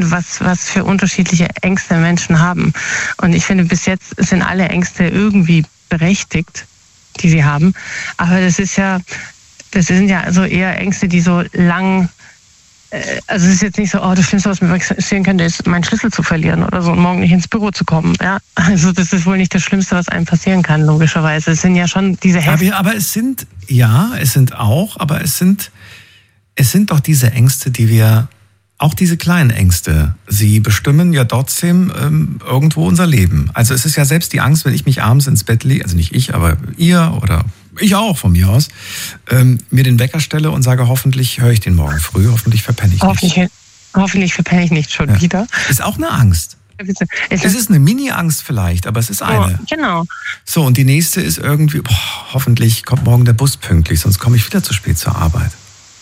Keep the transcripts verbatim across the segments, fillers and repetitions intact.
was, was für unterschiedliche Ängste Menschen haben. Und ich finde, bis jetzt sind alle Ängste irgendwie berechtigt, die sie haben. Aber das ist ja, das sind ja also eher Ängste, die so lang, also es ist jetzt nicht so, oh, das Schlimmste, was mir passieren könnte, ist, meinen Schlüssel zu verlieren oder so und morgen nicht ins Büro zu kommen. Ja, also das ist wohl nicht das Schlimmste, was einem passieren kann, logischerweise. Es sind ja schon diese Hefte. Aber, aber es sind, ja, es sind auch, aber es sind, es sind doch diese Ängste, die wir, auch diese kleinen Ängste, sie bestimmen ja trotzdem ähm, irgendwo unser Leben. Also es ist ja selbst die Angst, wenn ich mich abends ins Bett lege, also nicht ich, aber ihr oder ich auch von mir aus, ähm, mir den Wecker stelle und sage, hoffentlich höre ich den morgen früh, hoffentlich verpenne ich hoffentlich, nicht. Hoffentlich verpenne ich nicht schon ja. wieder. Ist auch eine Angst. Es ist eine Mini-Angst vielleicht, aber es ist eine. Oh, genau. So, und die nächste ist irgendwie, boah, hoffentlich kommt morgen der Bus pünktlich, sonst komme ich wieder zu spät zur Arbeit.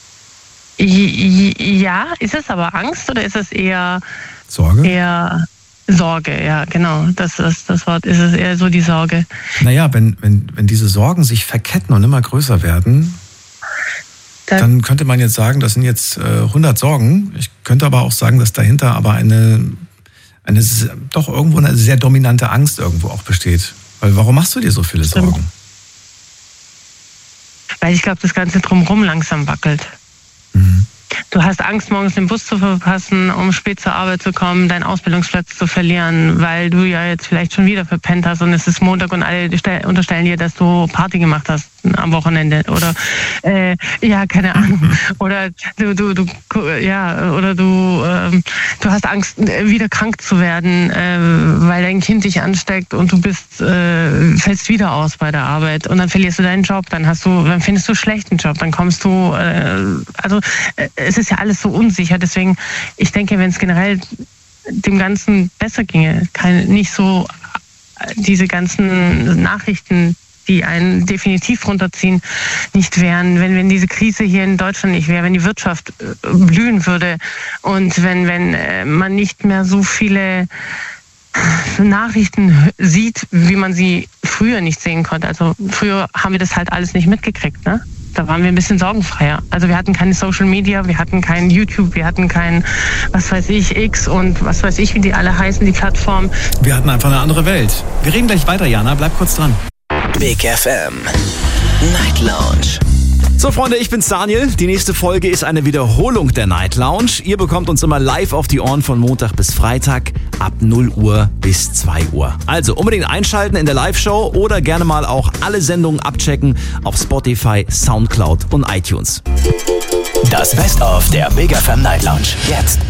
Ja, ist es aber Angst oder ist es eher Sorge? Eher Sorge, ja, genau. Das ist das Wort. Ist es eher so die Sorge? Naja, wenn, wenn, wenn diese Sorgen sich verketten und immer größer werden, das dann könnte man jetzt sagen, das sind jetzt äh, hundert Sorgen. Ich könnte aber auch sagen, dass dahinter aber eine, eine doch irgendwo eine sehr dominante Angst irgendwo auch besteht. Weil warum machst du dir so viele Stimmt. Sorgen? Weil ich glaube, das Ganze drumherum langsam wackelt. Mhm. Du hast Angst, morgens den Bus zu verpassen, um spät zur Arbeit zu kommen, deinen Ausbildungsplatz zu verlieren, weil du ja jetzt vielleicht schon wieder verpennt hast und es ist Montag und alle unterstellen dir, dass du Party gemacht hast am Wochenende oder äh, ja, keine Ahnung. Oder du, du, du ja, oder du ähm, du hast Angst, wieder krank zu werden, äh, weil dein Kind dich ansteckt und du bist äh, fällst wieder aus bei der Arbeit und dann verlierst du deinen Job, dann hast du, dann findest du einen schlechten Job, dann kommst du äh, also äh, es ist ja alles so unsicher, deswegen, ich denke, wenn es generell dem Ganzen besser ginge, keine, nicht so diese ganzen Nachrichten, die einen definitiv runterziehen, nicht wären, wenn, wenn diese Krise hier in Deutschland nicht wäre, wenn die Wirtschaft blühen würde und wenn, wenn man nicht mehr so viele Nachrichten sieht, wie man sie früher nicht sehen konnte. Also früher haben wir das halt alles nicht mitgekriegt, ne? Da waren wir ein bisschen sorgenfreier. Also wir hatten keine Social Media, wir hatten kein YouTube, wir hatten kein, was weiß ich, X und was weiß ich, wie die alle heißen, die Plattformen. Wir hatten einfach eine andere Welt. Wir reden gleich weiter, Jana, bleib kurz dran. Big F M Night Lounge. So Freunde, ich bin's Daniel. Die nächste Folge ist eine Wiederholung der Night Lounge. Ihr bekommt uns immer live auf die Ohren von Montag bis Freitag ab null Uhr bis zwei Uhr. Also unbedingt einschalten in der Live-Show oder gerne mal auch alle Sendungen abchecken auf Spotify, Soundcloud und iTunes. Das Best-of der Big F M Night Lounge jetzt.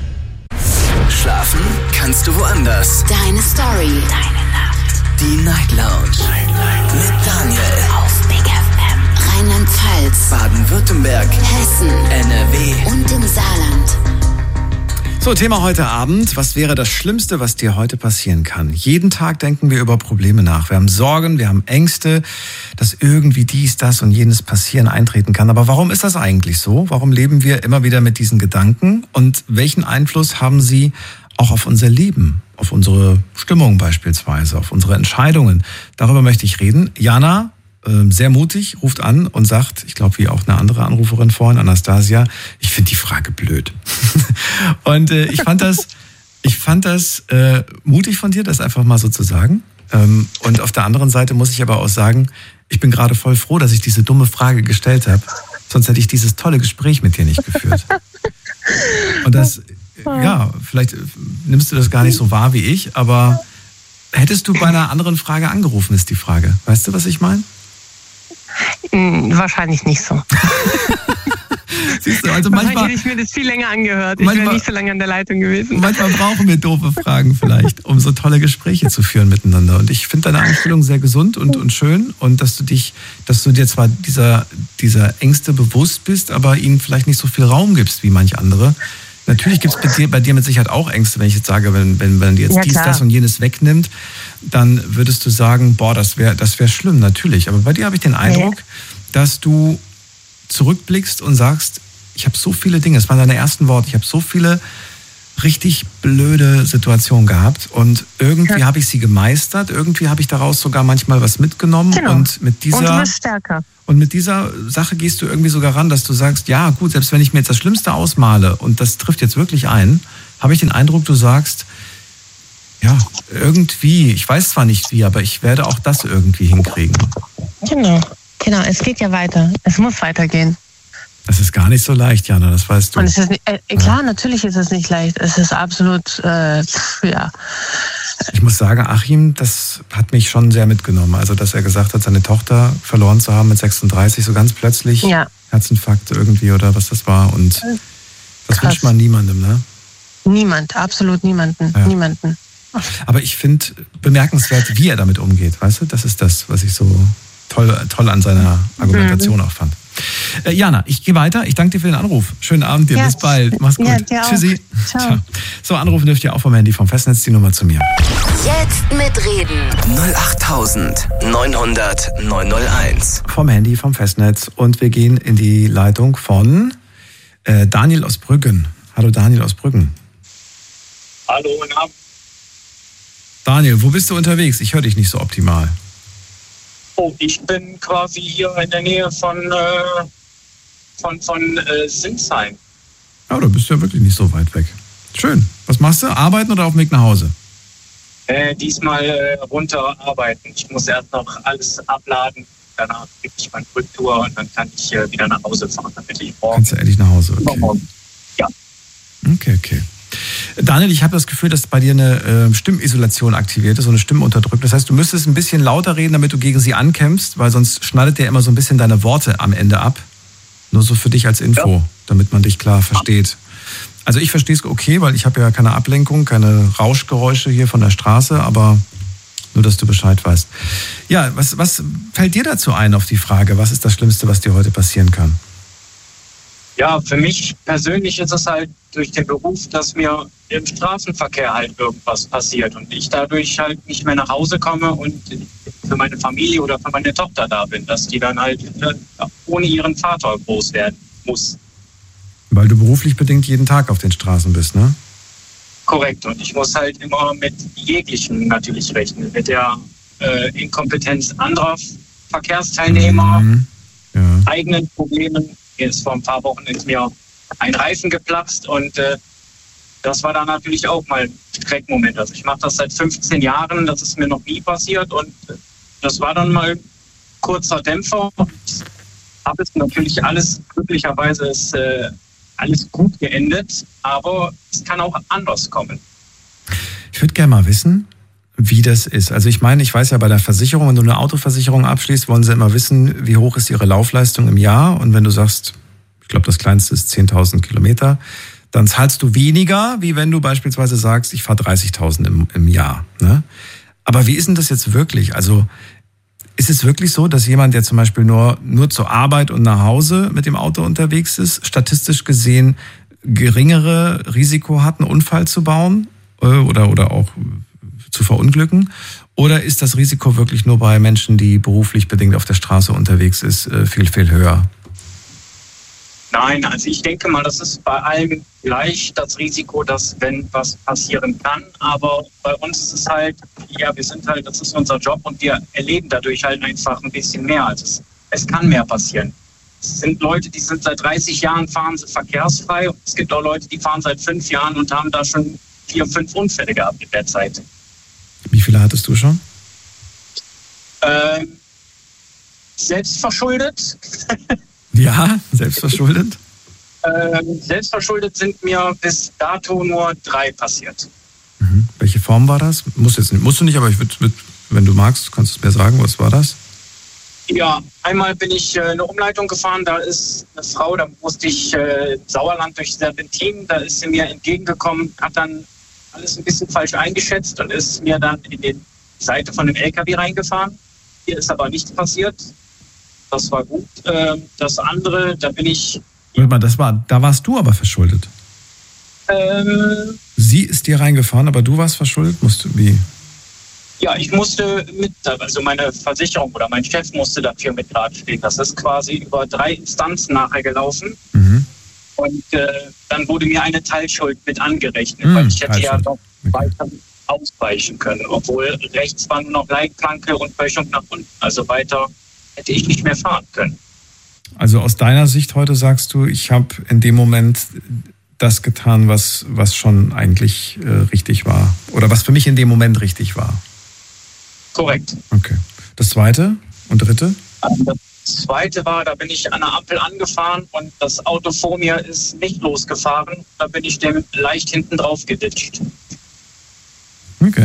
Schlafen kannst du woanders. Deine Story. Deine Nacht. Die Night Lounge. Night, Night. Mit Daniel. Auf Big F M. Rheinland-Pfalz. Baden-Württemberg. Hessen. N R W. Und im Saarland. So, Thema heute Abend. Was wäre das Schlimmste, was dir heute passieren kann? Jeden Tag denken wir über Probleme nach. Wir haben Sorgen, wir haben Ängste, dass irgendwie dies, das und jenes passieren, eintreten kann. Aber warum ist das eigentlich so? Warum leben wir immer wieder mit diesen Gedanken? Und welchen Einfluss haben sie auch auf unser Leben? Auf unsere Stimmung beispielsweise, auf unsere Entscheidungen? Darüber möchte ich reden. Jana, sehr mutig, ruft an und sagt, ich glaube wie auch eine andere Anruferin vorhin, Anastasia, ich finde die Frage blöd. Und äh, ich fand das, ich fand das äh, mutig von dir, das einfach mal so zu sagen. Ähm, und auf der anderen Seite muss ich aber auch sagen, ich bin gerade voll froh, dass ich diese dumme Frage gestellt habe. Sonst hätte ich dieses tolle Gespräch mit dir nicht geführt. Und das, ja, vielleicht nimmst du das gar nicht so wahr wie ich, aber hättest du bei einer anderen Frage angerufen, ist die Frage. Weißt du, was ich meine? Wahrscheinlich nicht so. Siehst du, also manchmal hätte ich mir das viel länger angehört. Ich manchmal, wäre nicht so lange an der Leitung gewesen. Manchmal brauchen wir doofe Fragen vielleicht, um so tolle Gespräche zu führen miteinander. Und ich finde deine Einstellung sehr gesund und, und schön und dass du dich, dass du dir zwar dieser, dieser Ängste bewusst bist, aber ihnen vielleicht nicht so viel Raum gibst wie manche andere. Natürlich gibt es bei dir, bei dir mit Sicherheit auch Ängste, wenn ich jetzt sage, wenn, wenn, wenn dir jetzt ja, dies, das und jenes wegnimmt, dann würdest du sagen, boah, das wäre das wär schlimm, natürlich. Aber bei dir habe ich den Eindruck, ja. dass du zurückblickst und sagst, ich habe so viele Dinge, das waren deine ersten Worte, ich habe so viele richtig blöde Situationen gehabt und irgendwie ja. habe ich sie gemeistert, irgendwie habe ich daraus sogar manchmal was mitgenommen. Genau. Und mit dieser und du bist stärker. Und mit dieser Sache gehst du irgendwie sogar ran, dass du sagst, ja gut, selbst wenn ich mir jetzt das Schlimmste ausmale und das trifft jetzt wirklich ein, habe ich den Eindruck, du sagst, ja, irgendwie, ich weiß zwar nicht wie, aber ich werde auch das irgendwie hinkriegen. Genau, genau, es geht ja weiter. Es muss weitergehen. Das ist gar nicht so leicht, Jana, das weißt du. Und es ist nicht, äh, klar, ja. Natürlich ist es nicht leicht. Es ist absolut, äh, ja. Ich muss sagen, Achim, das hat mich schon sehr mitgenommen. Also, dass er gesagt hat, seine Tochter verloren zu haben mit sechsunddreißig, so ganz plötzlich, ja. Herzinfarkt irgendwie oder was das war. Und das Krass. Wünscht man niemandem, ne? Niemand, absolut niemanden, ja. niemanden. Aber ich finde bemerkenswert, wie er damit umgeht, weißt du? Das ist das, was ich so toll, toll an seiner Argumentation mhm. auch fand. Äh, Jana, ich gehe weiter. Ich danke dir für den Anruf. Schönen Abend dir. Ja. Bis bald. Mach's gut. Ja, Tschüssi. Ciao. Ciao. So, anrufen dürft ihr auch vom Handy vom Festnetz die Nummer zu mir. Jetzt mitreden. null acht neun null null neun null eins. Vom Handy vom Festnetz. Und wir gehen in die Leitung von äh, Daniel aus Brüggen. Hallo Daniel aus Brüggen. Hallo, guten Abend. Daniel, wo bist du unterwegs? Ich höre dich nicht so optimal. Oh, ich bin quasi hier in der Nähe von, äh, von, von äh, Sinsheim. Ja, da bist du ja wirklich nicht so weit weg. Schön. Was machst du? Arbeiten oder auf dem Weg nach Hause? Äh, diesmal äh, runter arbeiten. Ich muss erst noch alles abladen. Danach kriege ich meine Rücktour und dann kann ich äh, wieder nach Hause fahren, damit ich morgen... Kannst du endlich nach Hause? Okay. Ja. Okay, okay. Daniel, ich habe das Gefühl, dass bei dir eine äh, Stimmisolation aktiviert ist, so eine Stimmunterdrückung. Das heißt, du müsstest ein bisschen lauter reden, damit du gegen sie ankämpfst, weil sonst schneidet der immer so ein bisschen deine Worte am Ende ab. Nur so für dich als Info, ja. damit man dich klar versteht. Also ich verstehe es okay, weil ich habe ja keine Ablenkung, keine Rauschgeräusche hier von der Straße, aber nur, dass du Bescheid weißt. Ja, was, was fällt dir dazu ein auf die Frage, was ist das Schlimmste, was dir heute passieren kann? Ja, für mich persönlich ist es halt durch den Beruf, dass mir im Straßenverkehr halt irgendwas passiert und ich dadurch halt nicht mehr nach Hause komme und für meine Familie oder für meine Tochter da bin, dass die dann halt ohne ihren Vater groß werden muss. Weil du beruflich bedingt jeden Tag auf den Straßen bist, ne? Korrekt, und ich muss halt immer mit jeglichen natürlich rechnen, mit der äh, Inkompetenz anderer Verkehrsteilnehmer, mhm. ja. eigenen Problemen. Hier ist vor ein paar Wochen ist mir ein Reifen geplatzt und äh, das war dann natürlich auch mal ein Schreckmoment. Also ich mache das seit fünfzehn Jahren, das ist mir noch nie passiert und äh, das war dann mal ein kurzer Dämpfer. Ich habe es natürlich alles, glücklicherweise ist äh, alles gut geendet, aber es kann auch anders kommen. Ich würde gerne mal wissen, wie das ist. Also ich meine, ich weiß ja bei der Versicherung, wenn du eine Autoversicherung abschließt, wollen sie immer wissen, wie hoch ist ihre Laufleistung im Jahr. Und wenn du sagst, ich glaube, das kleinste ist zehntausend Kilometer, dann zahlst du weniger, wie wenn du beispielsweise sagst, ich fahre dreißigtausend im, im Jahr. Ne? Aber wie ist denn das jetzt wirklich? Also ist es wirklich so, dass jemand, der zum Beispiel nur, nur zur Arbeit und nach Hause mit dem Auto unterwegs ist, statistisch gesehen geringere Risiko hat, einen Unfall zu bauen oder, oder auch zu verunglücken? Oder ist das Risiko wirklich nur bei Menschen, die beruflich bedingt auf der Straße unterwegs ist, viel, viel höher? Nein, also ich denke mal, das ist bei allen gleich das Risiko, dass wenn was passieren kann. Aber bei uns ist es halt, ja, wir sind halt, das ist unser Job und wir erleben dadurch halt einfach ein bisschen mehr. Also es, es kann mehr passieren. Es sind Leute, die sind seit dreißig Jahren, fahren sie verkehrsfrei. Und es gibt auch Leute, die fahren seit fünf Jahren und haben da schon vier, fünf Unfälle gehabt in der Zeit. Wie viele hattest du schon? Ähm, selbstverschuldet. Ja, selbstverschuldet? Ähm, selbstverschuldet sind mir bis dato nur drei passiert. Mhm. Welche Form war das? Musst, jetzt, musst du nicht, aber ich würd, würd, wenn du magst, kannst du es mir sagen, was war das? Ja, einmal bin ich äh, eine Umleitung gefahren, da ist eine Frau, da musste ich äh, Sauerland durch Serpentin, da ist sie mir entgegengekommen, hat dann alles ein bisschen falsch eingeschätzt und ist mir dann in die Seite von dem L K W reingefahren. Hier ist aber nichts passiert. Das war gut. Das andere, da bin ich... Warte mal, das war, da warst du aber verschuldet. Ähm, Sie ist dir reingefahren, aber du warst verschuldet? Musst du, wie? Ja, ich musste mit, also meine Versicherung oder mein Chef musste dafür mit Rat stehen. Das ist quasi über drei Instanzen nachher gelaufen. Mhm. Und äh, dann wurde mir eine Teilschuld mit angerechnet, mhm, weil ich hätte ja noch okay. weiter ausweichen können. Obwohl rechts war nur noch Leitplanke und Böschung nach unten. Also weiter hätte ich nicht mehr fahren können. Also aus deiner Sicht heute sagst du, ich habe in dem Moment das getan, was, was schon eigentlich äh, richtig war. Oder was für mich in dem Moment richtig war. Korrekt. Okay. Das zweite und dritte? Das zweite war, da bin ich an der Ampel angefahren und das Auto vor mir ist nicht losgefahren. Da bin ich dem leicht hinten drauf geditscht. Okay.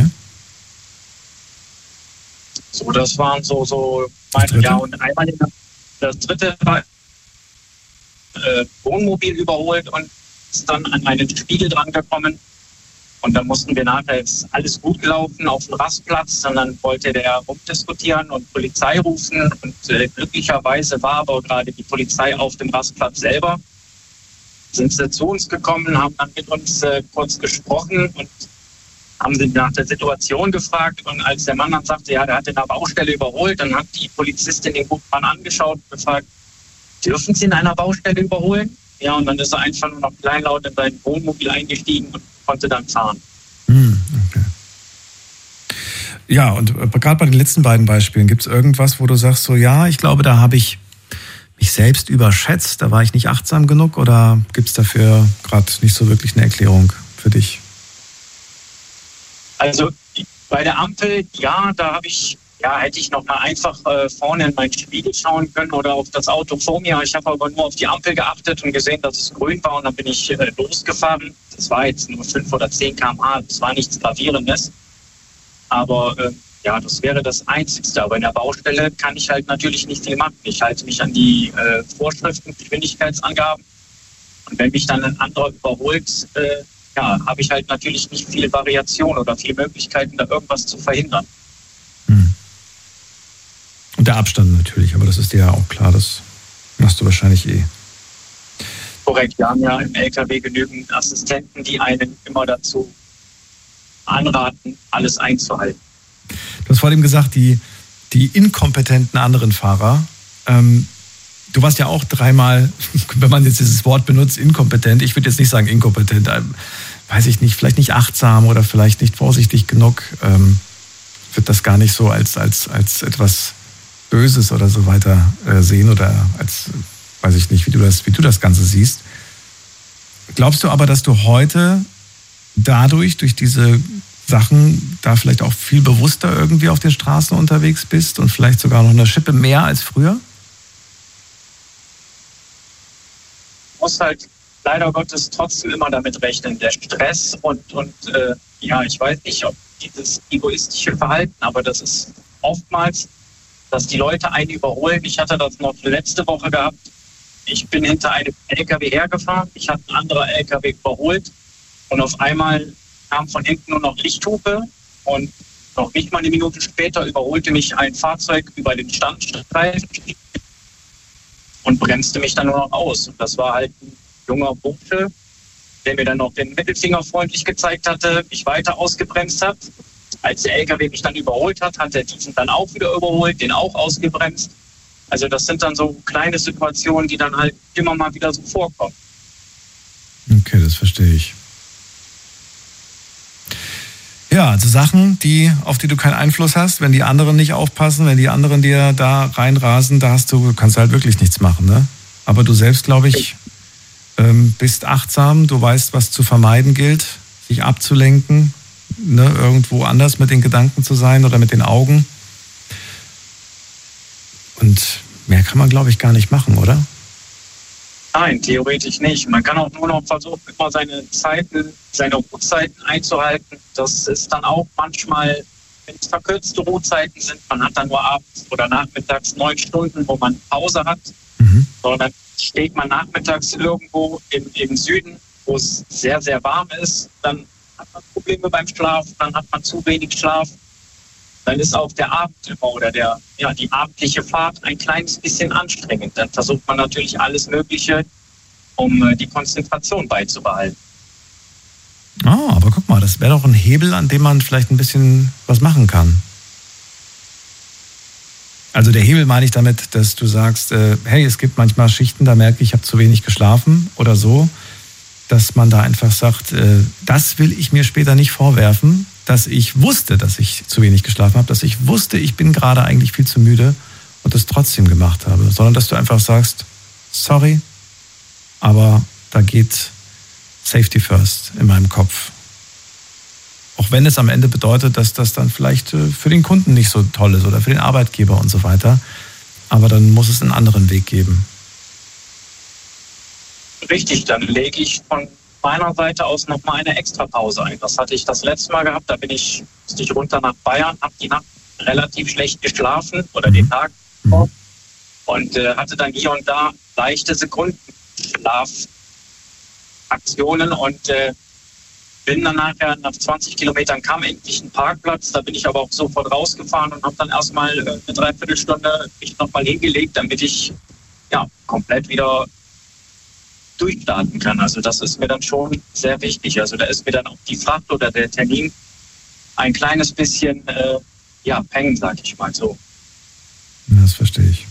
So, das waren so, so meine, ja, und einmal das dritte war äh, Wohnmobil überholt und ist dann an einen Spiegel dran gekommen. Und dann mussten wir nachher, jetzt alles gut gelaufen auf dem Rastplatz, und dann wollte der rumdiskutieren und Polizei rufen. Und äh, glücklicherweise war aber gerade die Polizei auf dem Rastplatz selber. Sind sie zu uns gekommen, haben dann mit uns äh, kurz gesprochen und haben sie nach der Situation gefragt. Und als der Mann dann sagte, ja, der hat in der Baustelle überholt, dann hat die Polizistin den guten Mann angeschaut und gefragt, dürfen Sie in einer Baustelle überholen? Ja, und dann ist er einfach nur noch kleinlaut in sein Wohnmobil eingestiegen und konnte dann fahren. Hm, okay. Ja, und gerade bei den letzten beiden Beispielen, gibt es irgendwas, wo du sagst, so ja, ich glaube, da habe ich mich selbst überschätzt, da war ich nicht achtsam genug, oder gibt es dafür gerade nicht so wirklich eine Erklärung für dich? Also bei der Ampel, ja, da habe ich, ja, hätte ich noch mal einfach äh, vorne in meinen Spiegel schauen können oder auf das Auto vor mir. Ich habe aber nur auf die Ampel geachtet und gesehen, dass es grün war, und dann bin ich äh, losgefahren. Das war jetzt nur fünf oder zehn Kilometer pro Stunde, das war nichts Gravierendes. Aber äh, ja, das wäre das Einzigste. Aber in der Baustelle kann ich halt natürlich nicht viel machen. Ich halte mich an die äh, Vorschriften, Geschwindigkeitsangaben. Und wenn mich dann ein anderer überholt, äh, ja, habe ich halt natürlich nicht viel Variation oder viel Möglichkeiten, da irgendwas zu verhindern. Hm. Und der Abstand natürlich, aber das ist dir ja auch klar, das machst du wahrscheinlich eh. Korrekt, wir haben ja im L K W genügend Assistenten, die einen immer dazu anraten, alles einzuhalten. Du hast vorhin gesagt, die, die inkompetenten anderen Fahrer, ähm, du warst ja auch dreimal, wenn man jetzt dieses Wort benutzt, inkompetent, ich würde jetzt nicht sagen inkompetent, ähm, weiß ich nicht, vielleicht nicht achtsam oder vielleicht nicht vorsichtig genug, ähm, wird das gar nicht so als, als, als etwas Böses oder so weiter äh, sehen oder als, weiß ich nicht, wie du das, wie du das Ganze siehst. Glaubst du aber, dass du heute dadurch, durch diese Sachen, da vielleicht auch viel bewusster irgendwie auf den Straßen unterwegs bist und vielleicht sogar noch eine Schippe mehr als früher? Ich muss halt leider Gottes trotzdem immer damit rechnen, der Stress und, und äh, ja, ich weiß nicht, ob dieses egoistische Verhalten, aber das ist oftmals, dass die Leute einen überholen. Ich hatte das noch letzte Woche gehabt. Ich bin hinter einem L K W hergefahren. Ich hatte einen anderen L K W überholt. Und auf einmal kam von hinten nur noch Lichthupe. Und noch nicht mal eine Minute später überholte mich ein Fahrzeug über den Standstreifen und bremste mich dann nur noch aus. Und das war halt ein junger Bursche, der mir dann noch den Mittelfinger freundlich gezeigt hatte, mich weiter ausgebremst hat. Als der L K W mich dann überholt hat, hat er diesen dann auch wieder überholt, den auch ausgebremst. Also das sind dann so kleine Situationen, die dann halt immer mal wieder so vorkommen. Okay, das verstehe ich. Ja, also Sachen, die, auf die du keinen Einfluss hast, wenn die anderen nicht aufpassen, wenn die anderen dir da reinrasen, da hast du, kannst du halt wirklich nichts machen, ne? Aber du selbst, glaube ich, ähm, bist achtsam, du weißt, was zu vermeiden gilt, sich abzulenken, ne, irgendwo anders mit den Gedanken zu sein oder mit den Augen. Und mehr kann man, glaube ich, gar nicht machen, oder? Nein, theoretisch nicht. Man kann auch nur noch versuchen, immer seine Zeiten, seine Ruhezeiten einzuhalten. Das ist dann auch manchmal, wenn es verkürzte Ruhezeiten sind, man hat dann nur abends oder nachmittags neun Stunden, wo man Pause hat. Mhm. Sondern steht man nachmittags irgendwo im, im Süden, wo es sehr, sehr warm ist, dann hat man Probleme beim Schlaf, dann hat man zu wenig Schlaf. Dann ist auch der Abend immer oder der, ja, die abendliche Fahrt ein kleines bisschen anstrengend. Dann versucht man natürlich alles Mögliche, um die Konzentration beizubehalten. Ah, aber guck mal, das wäre doch ein Hebel, an dem man vielleicht ein bisschen was machen kann. Also der Hebel meine ich damit, dass du sagst, äh, hey, es gibt manchmal Schichten, da merke ich, ich habe zu wenig geschlafen oder so, dass man da einfach sagt, äh, das will ich mir später nicht vorwerfen, dass ich wusste, dass ich zu wenig geschlafen habe, dass ich wusste, ich bin gerade eigentlich viel zu müde und es trotzdem gemacht habe, sondern dass du einfach sagst, sorry, aber da geht Safety first in meinem Kopf. Auch wenn es am Ende bedeutet, dass das dann vielleicht für den Kunden nicht so toll ist oder für den Arbeitgeber und so weiter. Aber dann muss es einen anderen Weg geben. Richtig, dann lege ich von meiner Seite aus nochmal eine Extrapause ein. Das hatte ich das letzte Mal gehabt. Da bin ich, musste ich runter nach Bayern, habe die Nacht relativ schlecht geschlafen oder mhm. den Tag mhm. und äh, hatte dann hier und da leichte Sekundenschlafaktionen und äh, bin dann nachher nach zwanzig Kilometern kam endlich ein Parkplatz. Da bin ich aber auch sofort rausgefahren und habe dann erstmal äh, eine Dreiviertelstunde mich nochmal hingelegt, damit ich ja komplett wieder durchstarten kann. Also das ist mir dann schon sehr wichtig. Also da ist mir dann auch die Fracht oder der Termin ein kleines bisschen äh, ja, Peng, sag ich mal so. Das verstehe ich.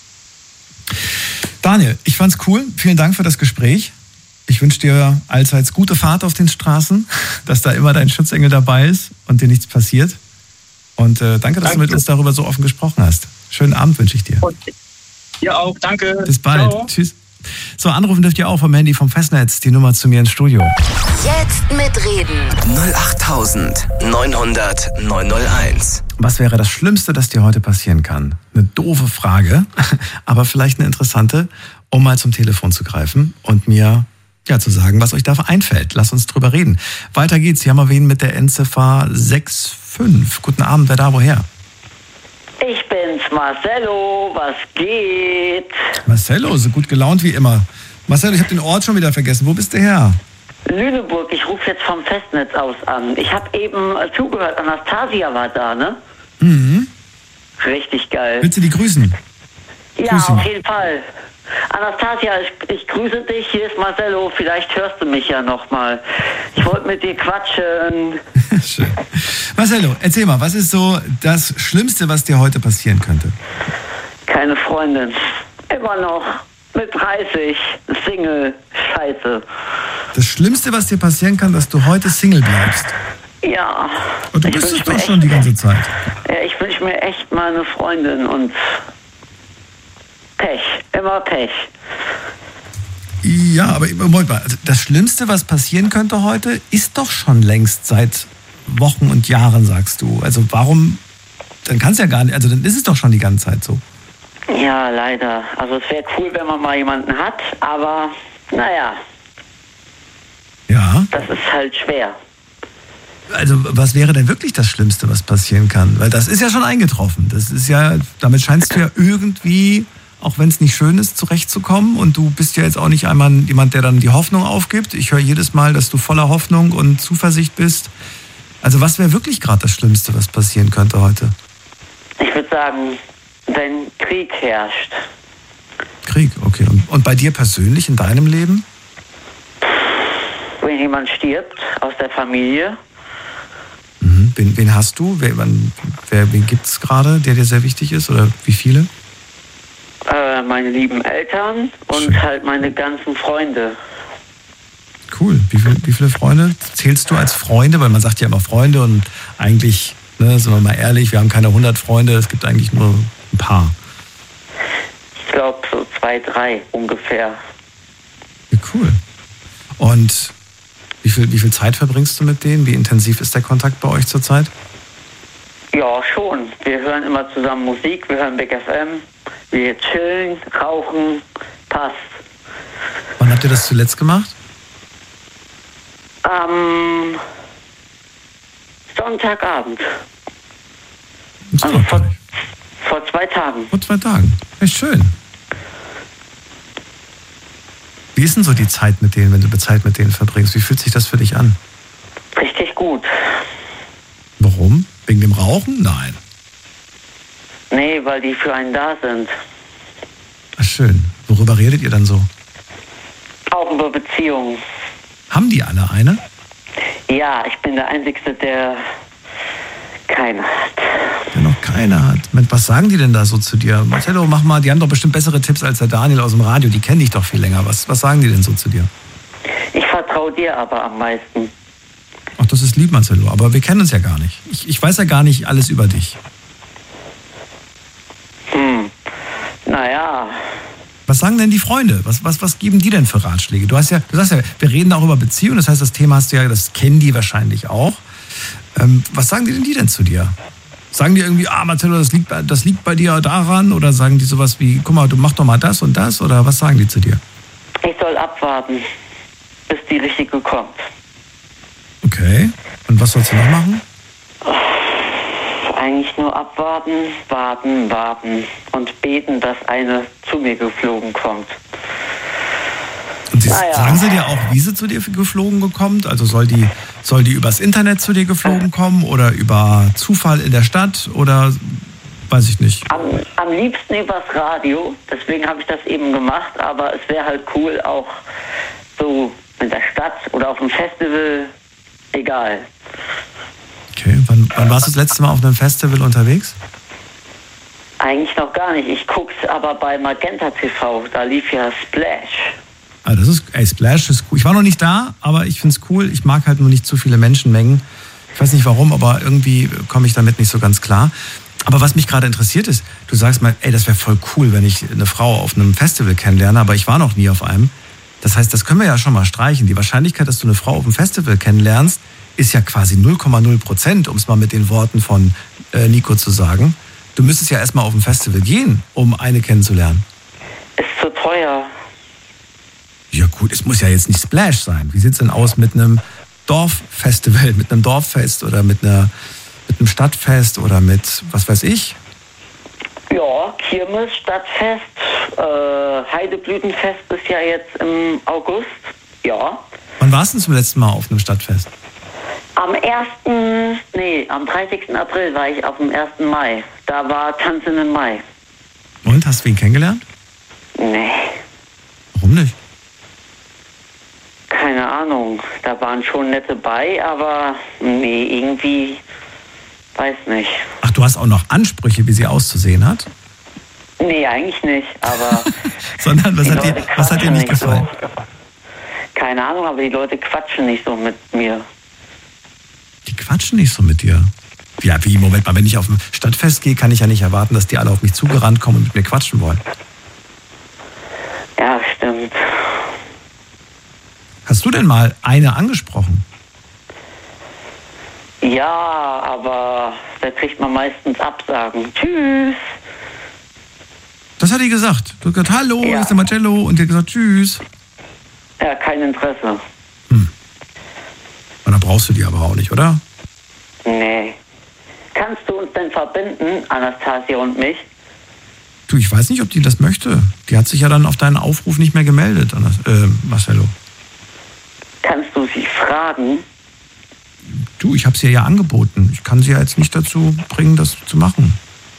Daniel, ich fand's cool. Vielen Dank für das Gespräch. Ich wünsche dir allseits gute Fahrt auf den Straßen, dass da immer dein Schutzengel dabei ist und dir nichts passiert. Und äh, danke, dass danke. du mit uns darüber so offen gesprochen hast. Schönen Abend wünsche ich dir. Und dir auch, danke. Bis bald. Ciao. Tschüss. So, anrufen dürft ihr auch vom Handy vom Festnetz. Die Nummer zu mir ins Studio. Jetzt mitreden. null acht neunhundert neunhunderteins. Was wäre das Schlimmste, das dir heute passieren kann? Eine doofe Frage, aber vielleicht eine interessante, um mal zum Telefon zu greifen und mir ja zu sagen, was euch da einfällt. Lasst uns drüber reden. Weiter geht's. Hier haben wir wen mit der Endziffer sechs fünf. Guten Abend, wer da, woher? Ich bin's, Marcello. Was geht? Marcello, so gut gelaunt wie immer. Marcello, ich habe den Ort schon wieder vergessen. Wo bist du her? Lüneburg. Ich rufe jetzt vom Festnetz aus an. Ich habe eben zugehört. Anastasia war da, ne? Mhm. Richtig geil. Willst du die grüßen? Ja, grüßen. Auf jeden Fall. Anastasia, ich, ich grüße dich. Hier ist Marcello. Vielleicht hörst du mich ja nochmal. Ich wollte mit dir quatschen. Schön. Marcello, erzähl mal, was ist so das Schlimmste, was dir heute passieren könnte? Keine Freundin. Immer noch. Mit dreißig. Single. Scheiße. Das Schlimmste, was dir passieren kann, dass du heute Single bleibst? Ja. Und du bist es doch schon die ganze Zeit. Ja, ich wünsche mir echt mal eine Freundin und Pech. Immer Pech. Ja, aber Moment mal. Das Schlimmste, was passieren könnte heute, ist doch schon längst seit Wochen und Jahren, sagst du. Also warum, dann kann es ja gar nicht, also dann ist es doch schon die ganze Zeit so. Ja, leider. Also es wäre cool, wenn man mal jemanden hat, aber naja. Ja. Das ist halt schwer. Also was wäre denn wirklich das Schlimmste, was passieren kann? Weil das ist ja schon eingetroffen. Das ist ja, damit scheinst du ja irgendwie, auch wenn es nicht schön ist, zurechtzukommen. Und du bist ja jetzt auch nicht einmal jemand, der dann die Hoffnung aufgibt. Ich höre jedes Mal, dass du voller Hoffnung und Zuversicht bist. Also was wäre wirklich gerade das Schlimmste, was passieren könnte heute? Ich würde sagen, wenn Krieg herrscht. Krieg, okay. Und, und bei dir persönlich in deinem Leben? Wenn jemand stirbt aus der Familie. Mhm. Wen, wen hast du? Wer, wer, wen gibt es gerade, der dir sehr wichtig ist? Oder wie viele? Äh, meine lieben Eltern und Schön. Halt meine ganzen Freunde. Cool. Wie, viel, wie viele Freunde zählst du als Freunde? Weil man sagt ja immer Freunde und eigentlich, ne, sind wir mal ehrlich, wir haben keine hundert Freunde, es gibt eigentlich nur ein paar. Ich glaube so zwei, drei ungefähr. Ja, cool. Und wie viel, wie viel Zeit verbringst du mit denen? Wie intensiv ist der Kontakt bei euch zurzeit? Ja, schon. Wir hören immer zusammen Musik, wir hören Big F M, wir chillen, rauchen, passt. Wann habt ihr das zuletzt gemacht? Am Sonntagabend. Also vor, vor zwei Tagen. Vor zwei Tagen. Echt schön. Wie ist denn so die Zeit mit denen, wenn du Zeit mit denen verbringst? Wie fühlt sich das für dich an? Richtig gut. Warum? Wegen dem Rauchen? Nein. Nee, weil die für einen da sind. Ach, schön. Worüber redet ihr dann so? Auch über Beziehungen. Haben die alle eine? Ja, ich bin der Einzige, der keine hat. Der noch keine hat. Was sagen die denn da so zu dir? Marcello, mach mal, die haben doch bestimmt bessere Tipps als der Daniel aus dem Radio. Die kennen dich doch viel länger. Was, was sagen die denn so zu dir? Ich vertraue dir aber am meisten. Ach, das ist lieb, Marcello. Aber wir kennen uns ja gar nicht. Ich, ich weiß ja gar nicht alles über dich. Hm. Naja. Was sagen denn die Freunde? Was, was, was geben die denn für Ratschläge? Du hast ja, du sagst ja, wir reden auch über Beziehungen, das heißt, das Thema hast du ja, das kennen die wahrscheinlich auch. Ähm, was sagen die denn die denn zu dir? Sagen die irgendwie, ah Marcello, das liegt, das liegt bei dir daran? Oder sagen die sowas wie, guck mal, du mach doch mal das und das? Oder was sagen die zu dir? Ich soll abwarten, bis die richtige kommt. Okay. Und was sollst du noch machen? Eigentlich nur abwarten, warten, warten und beten, dass eine zu mir geflogen kommt. Und sie, naja. Sagen sie dir auch, wie sie zu dir geflogen kommt? Also soll die, soll die übers Internet zu dir geflogen kommen oder über Zufall in der Stadt oder weiß ich nicht? Am, am liebsten übers Radio, deswegen habe ich das eben gemacht, aber es wäre halt cool auch so in der Stadt oder auf dem Festival, egal. Okay, wann, wann warst du das letzte Mal auf einem Festival unterwegs? Eigentlich noch gar nicht. Ich guck's aber bei Magenta T V, da lief ja Splash. Ah, das ist, ey, Splash ist cool. Ich war noch nicht da, aber ich find's cool. Ich mag halt nur nicht zu viele Menschenmengen. Ich weiß nicht warum, aber irgendwie komme ich damit nicht so ganz klar. Aber was mich gerade interessiert ist, du sagst mal, ey, das wäre voll cool, wenn ich eine Frau auf einem Festival kennenlerne, aber ich war noch nie auf einem. Das heißt, das können wir ja schon mal streichen. Die Wahrscheinlichkeit, dass du eine Frau auf einem Festival kennenlernst, ist ja quasi null Komma null Prozent, um es mal mit den Worten von äh, Nico zu sagen. Du müsstest ja erstmal auf ein Festival gehen, um eine kennenzulernen. Ist zu teuer. Ja gut, es muss ja jetzt nicht Splash sein. Wie sieht's denn aus mit einem Dorffestival, mit einem Dorffest oder mit, einer, mit einem Stadtfest oder mit, was weiß ich? Ja, Kirmes, Stadtfest, äh, Heideblütenfest ist ja jetzt im August. Ja. Wann warst du denn zum letzten Mal auf einem Stadtfest? Am ersten, nee, am dreißigsten April war ich auf dem ersten Mai. Da war Tanzen im Mai. Und, hast du ihn kennengelernt? Nee. Warum nicht? Keine Ahnung. Da waren schon nette bei, aber nee, irgendwie, weiß nicht. Ach, du hast auch noch Ansprüche, wie sie auszusehen hat? Nee, eigentlich nicht, aber... Sondern, was hat, dir, was hat dir nicht gefallen? So. Keine Ahnung, aber die Leute quatschen nicht so mit mir. Die quatschen nicht so mit dir? Ja, wie, Moment mal, wenn ich auf ein Stadtfest gehe, kann ich ja nicht erwarten, dass die alle auf mich zugerannt kommen und mit mir quatschen wollen. Ja, stimmt. Hast du denn mal eine angesprochen? Ja, aber da kriegt man meistens Absagen. Tschüss. Das hat die gesagt. Du hast gesagt, hallo, ja. Das ist der Marcello. Und die hat gesagt, tschüss. Ja, kein Interesse. Hm. Und dann brauchst du die aber auch nicht, oder? Nee. Kannst du uns denn verbinden, Anastasia und mich? Du, ich weiß nicht, ob die das möchte. Die hat sich ja dann auf deinen Aufruf nicht mehr gemeldet, äh, Marcello. Kannst du sie fragen? Du, ich habe sie ja angeboten. Ich kann sie ja jetzt nicht dazu bringen, das zu machen.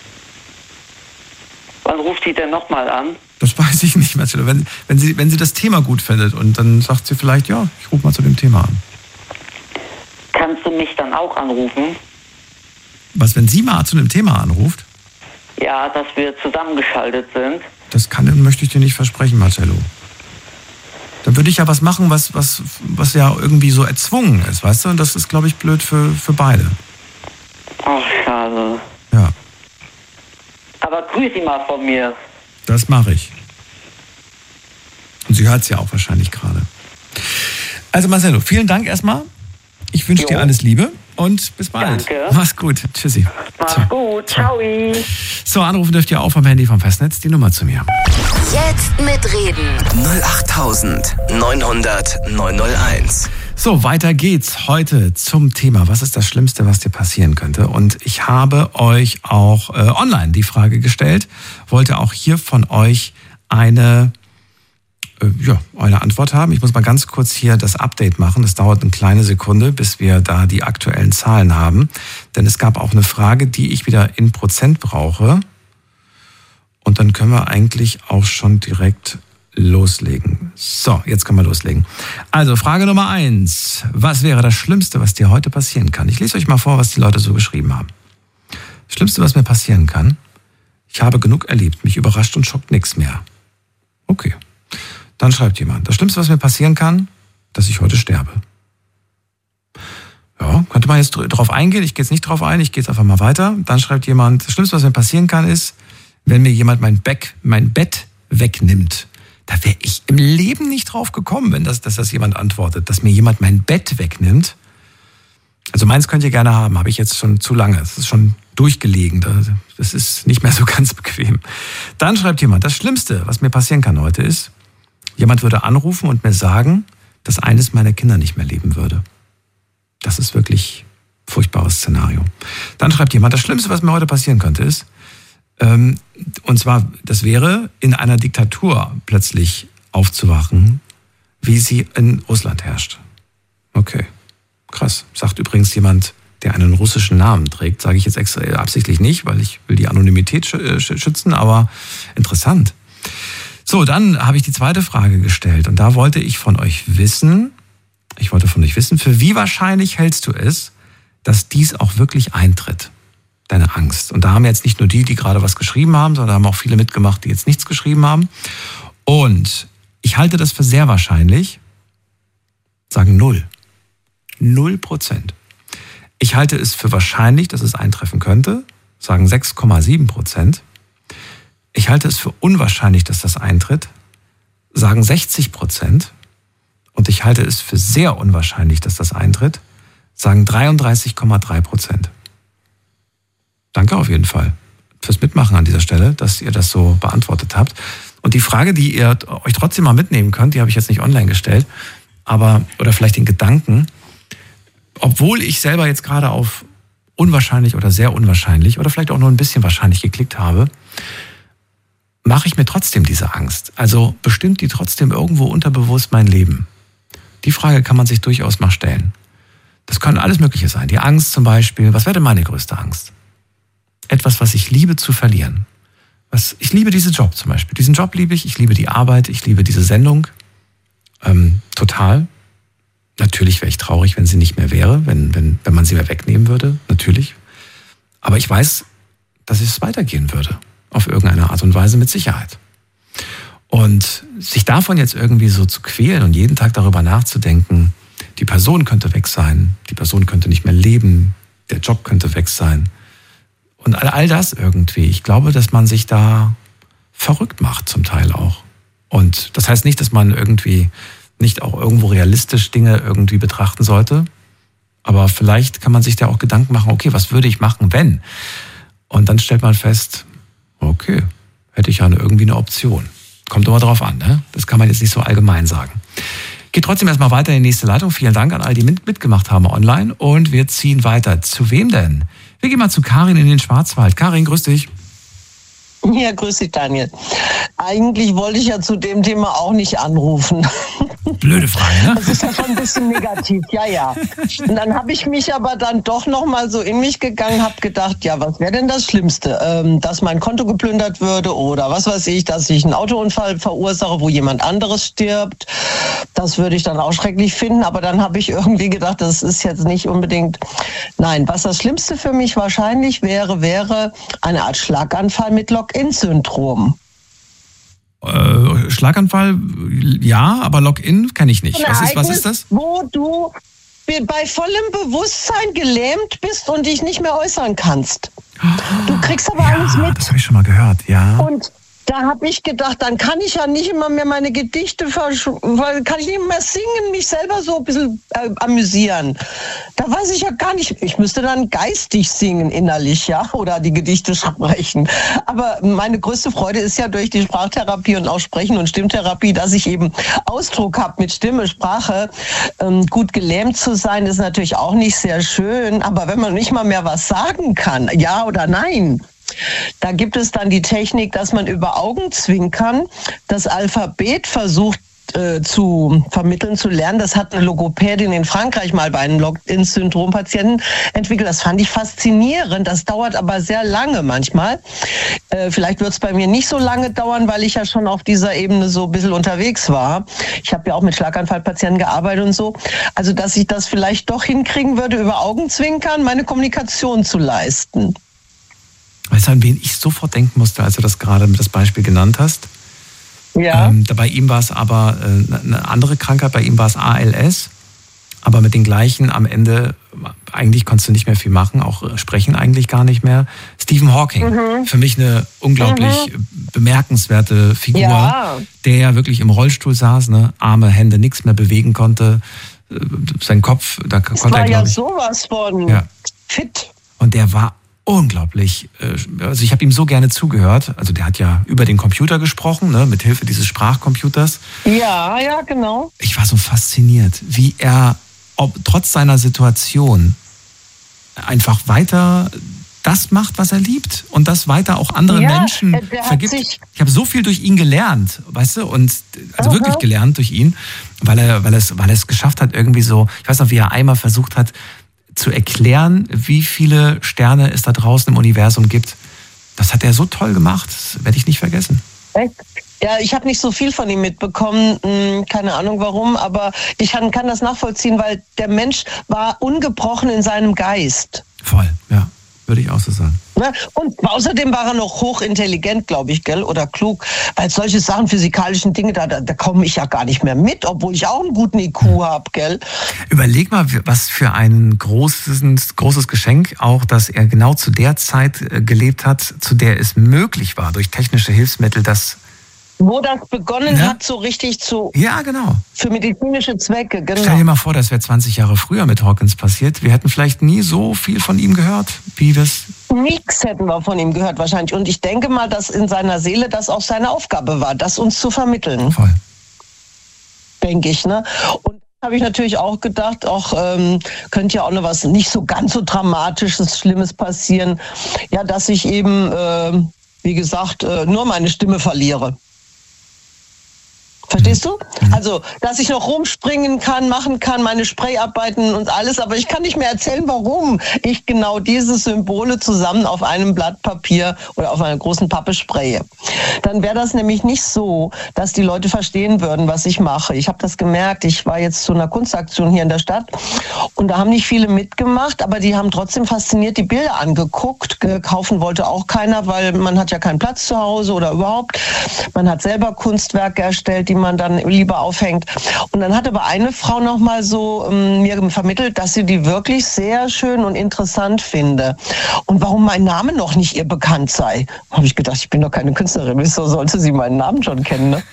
Wann ruft sie denn nochmal an? Das weiß ich nicht, Marcello. Wenn, wenn, sie, wenn sie das Thema gut findet und dann sagt sie vielleicht, ja, ich rufe mal zu dem Thema an. Kannst du mich dann auch anrufen? Was, wenn sie mal zu einem Thema anruft? Ja, dass wir zusammengeschaltet sind. Das kann, möchte ich dir nicht versprechen, Marcello. Dann würde ich ja was machen, was, was, was ja irgendwie so erzwungen ist, weißt du? Und das ist, glaube ich, blöd für, für beide. Ach, schade. Ja. Aber grüß sie mal von mir. Das mache ich. Und sie hört es ja auch wahrscheinlich gerade. Also Marcello, vielen Dank erstmal. Ich wünsche dir alles Liebe und bis bald. Danke. Mach's gut. Tschüssi. Mach's Ciao. gut. Ciao. So, anrufen dürft ihr auch vom Handy vom Festnetz. Die Nummer zu mir. Jetzt mitreden. null acht neun null null neun null eins. So, weiter geht's heute zum Thema, was ist das Schlimmste, was dir passieren könnte? Und ich habe euch auch äh, online die Frage gestellt, wollte auch hier von euch eine, äh, ja, eine Antwort haben. Ich muss mal ganz kurz hier das Update machen. Das dauert eine kleine Sekunde, bis wir da die aktuellen Zahlen haben. Denn es gab auch eine Frage, die ich wieder in Prozent brauche. Und dann können wir eigentlich auch schon direkt loslegen. So, jetzt können wir loslegen. Also, Frage Nummer eins. Was wäre das Schlimmste, was dir heute passieren kann? Ich lese euch mal vor, was die Leute so geschrieben haben. Das Schlimmste, was mir passieren kann, ich habe genug erlebt. Mich überrascht und schockt nichts mehr. Okay. Dann schreibt jemand. Das Schlimmste, was mir passieren kann, dass ich heute sterbe. Ja, könnte man jetzt drauf eingehen. Ich gehe jetzt nicht drauf ein. Ich gehe jetzt einfach mal weiter. Dann schreibt jemand, das Schlimmste, was mir passieren kann, ist, wenn mir jemand mein, Beck, mein Bett wegnimmt. Da wäre ich im Leben nicht drauf gekommen, wenn das, dass das jemand antwortet, dass mir jemand mein Bett wegnimmt. Also meins könnt ihr gerne haben, habe ich jetzt schon zu lange. Es ist schon durchgelegen, das ist nicht mehr so ganz bequem. Dann schreibt jemand, das Schlimmste, was mir passieren kann heute ist, jemand würde anrufen und mir sagen, dass eines meiner Kinder nicht mehr leben würde. Das ist wirklich ein furchtbares Szenario. Dann schreibt jemand, das Schlimmste, was mir heute passieren könnte, ist, ähm, und zwar, das wäre, in einer Diktatur plötzlich aufzuwachen, wie sie in Russland herrscht. Okay, krass. Sagt übrigens jemand, der einen russischen Namen trägt, sage ich jetzt extra absichtlich nicht, weil ich will die Anonymität schützen, aber interessant. So, dann habe ich die zweite Frage gestellt und da wollte ich von euch wissen, ich wollte von euch wissen, für wie wahrscheinlich hältst du es, dass dies auch wirklich eintritt, deine Angst? Und da haben jetzt nicht nur die, die gerade was geschrieben haben, sondern haben auch viele mitgemacht, die jetzt nichts geschrieben haben. Und ich halte das für sehr wahrscheinlich, sagen null. Null Prozent. Ich halte es für wahrscheinlich, dass es eintreffen könnte, sagen sechs Komma sieben Prozent. Ich halte es für unwahrscheinlich, dass das eintritt, sagen sechzig Prozent. Und ich halte es für sehr unwahrscheinlich, dass das eintritt, sagen dreiunddreißig Komma drei Prozent. Danke auf jeden Fall fürs Mitmachen an dieser Stelle, dass ihr das so beantwortet habt. Und die Frage, die ihr euch trotzdem mal mitnehmen könnt, die habe ich jetzt nicht online gestellt, aber, oder vielleicht den Gedanken, obwohl ich selber jetzt gerade auf unwahrscheinlich oder sehr unwahrscheinlich oder vielleicht auch nur ein bisschen wahrscheinlich geklickt habe, mache ich mir trotzdem diese Angst. Also bestimmt die trotzdem irgendwo unterbewusst mein Leben? Die Frage kann man sich durchaus mal stellen. Das kann alles Mögliche sein. Die Angst zum Beispiel, was wäre denn meine größte Angst? Etwas, was ich liebe zu verlieren. Was, ich liebe diesen Job zum Beispiel. Diesen Job liebe ich, ich liebe die Arbeit, ich liebe diese Sendung. Ähm, total. Natürlich wäre ich traurig, wenn sie nicht mehr wäre, wenn, wenn, wenn man sie mir wegnehmen würde, natürlich. Aber ich weiß, dass es weitergehen würde. Auf irgendeine Art und Weise mit Sicherheit. Und sich davon jetzt irgendwie so zu quälen und jeden Tag darüber nachzudenken, die Person könnte weg sein, die Person könnte nicht mehr leben, der Job könnte weg sein. Und all, all das irgendwie, ich glaube, dass man sich da verrückt macht zum Teil auch. Und das heißt nicht, dass man irgendwie nicht auch irgendwo realistisch Dinge irgendwie betrachten sollte. Aber vielleicht kann man sich da auch Gedanken machen, okay, was würde ich machen, wenn? Und dann stellt man fest, okay, hätte ich ja irgendwie eine Option. Kommt immer drauf an, ne? Das kann man jetzt nicht so allgemein sagen. Geht trotzdem erstmal weiter in die nächste Leitung. Vielen Dank an all die mit, mitgemacht haben online. Und wir ziehen weiter. Zu wem denn? Wir gehen mal zu Karin in den Schwarzwald. Karin, grüß dich. Ja, grüß dich, Daniel. Eigentlich wollte ich ja zu dem Thema auch nicht anrufen. Blöde Frage, ne? Das ist ja schon ein bisschen negativ, ja, ja. Und dann habe ich mich aber dann doch noch mal so in mich gegangen, habe gedacht, ja, was wäre denn das Schlimmste? Ähm, dass mein Konto geplündert würde oder was weiß ich, dass ich einen Autounfall verursache, wo jemand anderes stirbt. Das würde ich dann auch schrecklich finden. Aber dann habe ich irgendwie gedacht, das ist jetzt nicht unbedingt... Nein, was das Schlimmste für mich wahrscheinlich wäre, wäre eine Art Schlaganfall mit Login-Syndrom. Äh, Schlaganfall, ja, aber Login kenne ich nicht. Was ist, was ist das? Wo du bei vollem Bewusstsein gelähmt bist und dich nicht mehr äußern kannst. Du kriegst aber ja, alles mit. Das habe ich schon mal gehört, ja. Und da habe ich gedacht, dann kann ich ja nicht immer mehr meine Gedichte, weil kann ich nicht mehr singen, mich selber so ein bisschen äh, amüsieren. Da weiß ich ja gar nicht, ich müsste dann geistig singen innerlich, ja, oder die Gedichte sprechen. Aber meine größte Freude ist ja durch die Sprachtherapie und auch Sprechen und Stimmtherapie, dass ich eben Ausdruck habe mit Stimme, Sprache. Ähm, gut gelähmt zu sein ist natürlich auch nicht sehr schön, aber wenn man nicht mal mehr was sagen kann, ja oder nein, da gibt es dann die Technik, dass man über Augenzwinkern das Alphabet versucht äh, zu vermitteln, zu lernen. Das hat eine Logopädin in Frankreich mal bei einem Login-Syndrom-Patienten entwickelt. Das fand ich faszinierend. Das dauert aber sehr lange manchmal. Äh, vielleicht wird es bei mir nicht so lange dauern, weil ich ja schon auf dieser Ebene so ein bisschen unterwegs war. Ich habe ja auch mit Schlaganfallpatienten gearbeitet und so. Also, dass ich das vielleicht doch hinkriegen würde, über Augenzwinkern meine Kommunikation zu leisten. Weißt du, an wen ich sofort denken musste, als du das gerade mit das Beispiel genannt hast? Ja. Ähm, bei ihm war es aber äh, eine andere Krankheit, bei ihm war es A L S, aber mit den gleichen am Ende eigentlich konntest du nicht mehr viel machen, auch sprechen eigentlich gar nicht mehr. Stephen Hawking, mhm. für mich eine unglaublich mhm. bemerkenswerte Figur, ja. der ja wirklich im Rollstuhl saß, ne? Arme, Hände, nichts mehr bewegen konnte. Sein Kopf, da das konnte war er, ja ich, sowas von ja. fit. Und der war unglaublich, also ich habe ihm so gerne zugehört, also der hat ja über den Computer gesprochen, ne, mit Hilfe dieses Sprachcomputers. Ja, ja, genau. Ich war so fasziniert, wie er ob, trotz seiner Situation einfach weiter das macht, was er liebt und das weiter auch anderen ja, Menschen vergibt. Ich habe so viel durch ihn gelernt, weißt du, und also Aha. wirklich gelernt durch ihn, weil er, weil es, weil er es geschafft hat, irgendwie so, ich weiß noch, wie er einmal versucht hat, zu erklären, wie viele Sterne es da draußen im Universum gibt. Das hat er so toll gemacht, das werde ich nicht vergessen. Echt? Ja, ich habe nicht so viel von ihm mitbekommen, keine Ahnung warum, aber ich kann, kann das nachvollziehen, weil der Mensch war ungebrochen in seinem Geist. Voll, ja. Würde ich auch so sagen. Und außerdem war er noch hochintelligent, glaube ich, gell, oder klug, weil solche Sachen, physikalischen Dinge, da, da, da komme ich ja gar nicht mehr mit, obwohl ich auch einen guten I Q habe, gell. Überleg mal, was für ein großes, großes Geschenk auch, dass er genau zu der Zeit gelebt hat, zu der es möglich war, durch technische Hilfsmittel, das wo das begonnen ja? hat, so richtig zu... Ja, genau. Für medizinische Zwecke, genau. Stell dir mal vor, das wäre zwanzig Jahre früher mit Hawkins passiert. Wir hätten vielleicht nie so viel von ihm gehört, wie wir es... Nix hätten wir von ihm gehört wahrscheinlich. Und ich denke mal, dass in seiner Seele das auch seine Aufgabe war, das uns zu vermitteln. Voll. Denke ich, ne? Und habe ich natürlich auch gedacht, auch ähm, könnte ja auch noch was nicht so ganz so Dramatisches, Schlimmes passieren. Ja, dass ich eben, äh, wie gesagt, äh, nur meine Stimme verliere. Verstehst du? Also, dass ich noch rumspringen kann, machen kann, meine Sprayarbeiten und alles, aber ich kann nicht mehr erzählen, warum ich genau diese Symbole zusammen auf einem Blatt Papier oder auf einer großen Pappe spraye. Dann wäre das nämlich nicht so, dass die Leute verstehen würden, was ich mache. Ich habe das gemerkt, ich war jetzt zu einer Kunstaktion hier in der Stadt und da haben nicht viele mitgemacht, aber die haben trotzdem fasziniert die Bilder angeguckt. Kaufen wollte auch keiner, weil man hat ja keinen Platz zu Hause oder überhaupt. Man hat selber Kunstwerke erstellt, die man dann lieber aufhängt. Und dann hat aber eine Frau noch mal so ähm, mir vermittelt, dass sie die wirklich sehr schön und interessant finde. Und warum mein Name noch nicht ihr bekannt sei. Habe ich gedacht, ich bin doch keine Künstlerin. Wieso sollte sie meinen Namen schon kennen? Ne?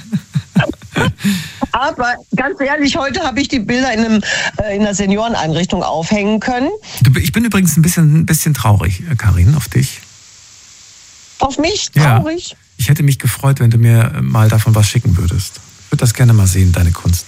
Aber ganz ehrlich, heute habe ich die Bilder in, einem, äh, in einer Senioreneinrichtung aufhängen können. Ich bin übrigens ein bisschen, ein bisschen traurig, Karin, auf dich. Auf mich? Traurig? Ja. Ich hätte mich gefreut, wenn du mir mal davon was schicken würdest. Ich würde das gerne mal sehen, deine Kunst.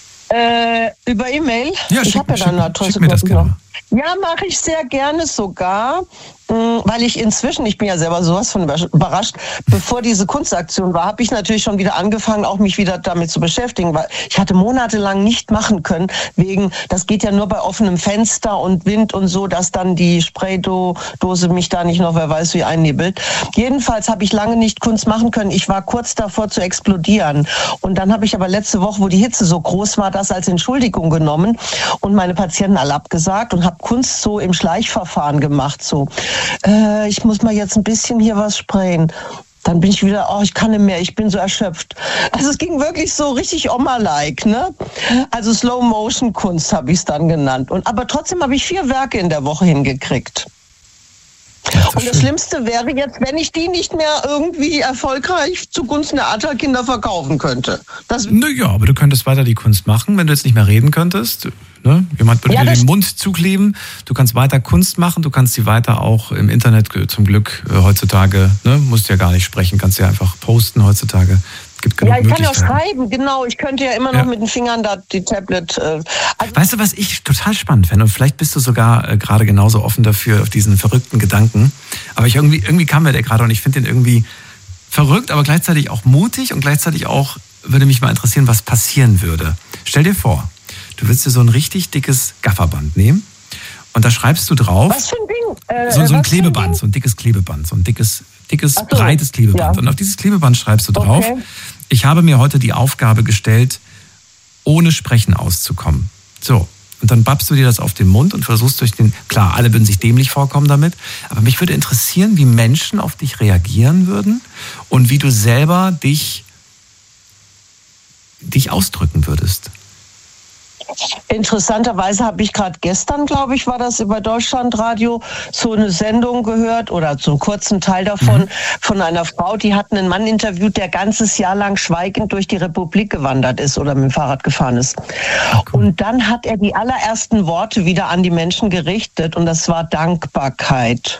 Äh, über E-Mail? Ja, ich schick, habe ja dann eine schick mir das gerne mal. Ja, mache ich sehr gerne sogar, weil ich inzwischen, ich bin ja selber sowas von überrascht, bevor diese Kunstaktion war, habe ich natürlich schon wieder angefangen, auch mich wieder damit zu beschäftigen, weil ich hatte monatelang nicht machen können, wegen, das geht ja nur bei offenem Fenster und Wind und so, dass dann die Spraydose mich da nicht noch, wer weiß wie, einnibbelt. Jedenfalls habe ich lange nicht Kunst machen können. Ich war kurz davor zu explodieren. Und dann habe ich aber letzte Woche, wo die Hitze so groß war, das als Entschuldigung genommen und meine Patienten alle abgesagt und habe Kunst so im Schleichverfahren gemacht, so. Äh, ich muss mal jetzt ein bisschen hier was sprayen. Dann bin ich wieder, oh, ich kann nicht mehr, ich bin so erschöpft. Also es ging wirklich so richtig Oma-like, ne? Also Slow-Motion-Kunst habe ich es dann genannt. Und, aber trotzdem habe ich vier Werke in der Woche hingekriegt. Das und das Schlimmste wäre jetzt, wenn ich die nicht mehr irgendwie erfolgreich zugunsten der Adlerkinder verkaufen könnte. Das naja, aber du könntest weiter die Kunst machen, wenn du jetzt nicht mehr reden könntest. Ne? Jemand würde ja, dir den Mund zukleben. Du kannst weiter Kunst machen, du kannst sie weiter auch im Internet zum Glück äh, heutzutage, ne? Musst ja gar nicht sprechen, kannst ja einfach posten heutzutage. Gibt genug ja, ich kann ja auch schreiben, genau. Ich könnte ja immer noch ja. mit den Fingern da die Tablet... Äh, also weißt du, was ich total spannend fände? Und vielleicht bist du sogar äh, gerade genauso offen dafür, auf diesen verrückten Gedanken. Aber ich irgendwie, irgendwie kam mir der gerade und ich finde den irgendwie verrückt, aber gleichzeitig auch mutig und gleichzeitig auch, würde mich mal interessieren, was passieren würde. Stell dir vor, du würdest dir so ein richtig dickes Gafferband nehmen und da schreibst du drauf... Was für ein Ding? Äh, so, so ein Klebeband, ein so ein dickes Klebeband, so ein dickes, dickes, so, breites Klebeband. Ja. Und auf dieses Klebeband schreibst du drauf... Okay. Ich habe mir heute die Aufgabe gestellt, ohne Sprechen auszukommen. So, und dann babst du dir das auf den Mund und versuchst durch den... Klar, alle würden sich dämlich vorkommen damit, aber mich würde interessieren, wie Menschen auf dich reagieren würden und wie du selber dich, dich ausdrücken würdest. Interessanterweise habe ich gerade gestern, glaube ich, war das über Deutschlandradio, so eine Sendung gehört oder so einen kurzen Teil davon mhm. von einer Frau, die hat einen Mann interviewt, der ganzes Jahr lang schweigend durch die Republik gewandert ist oder mit dem Fahrrad gefahren ist. Cool. Und dann hat er die allerersten Worte wieder an die Menschen gerichtet und das war Dankbarkeit.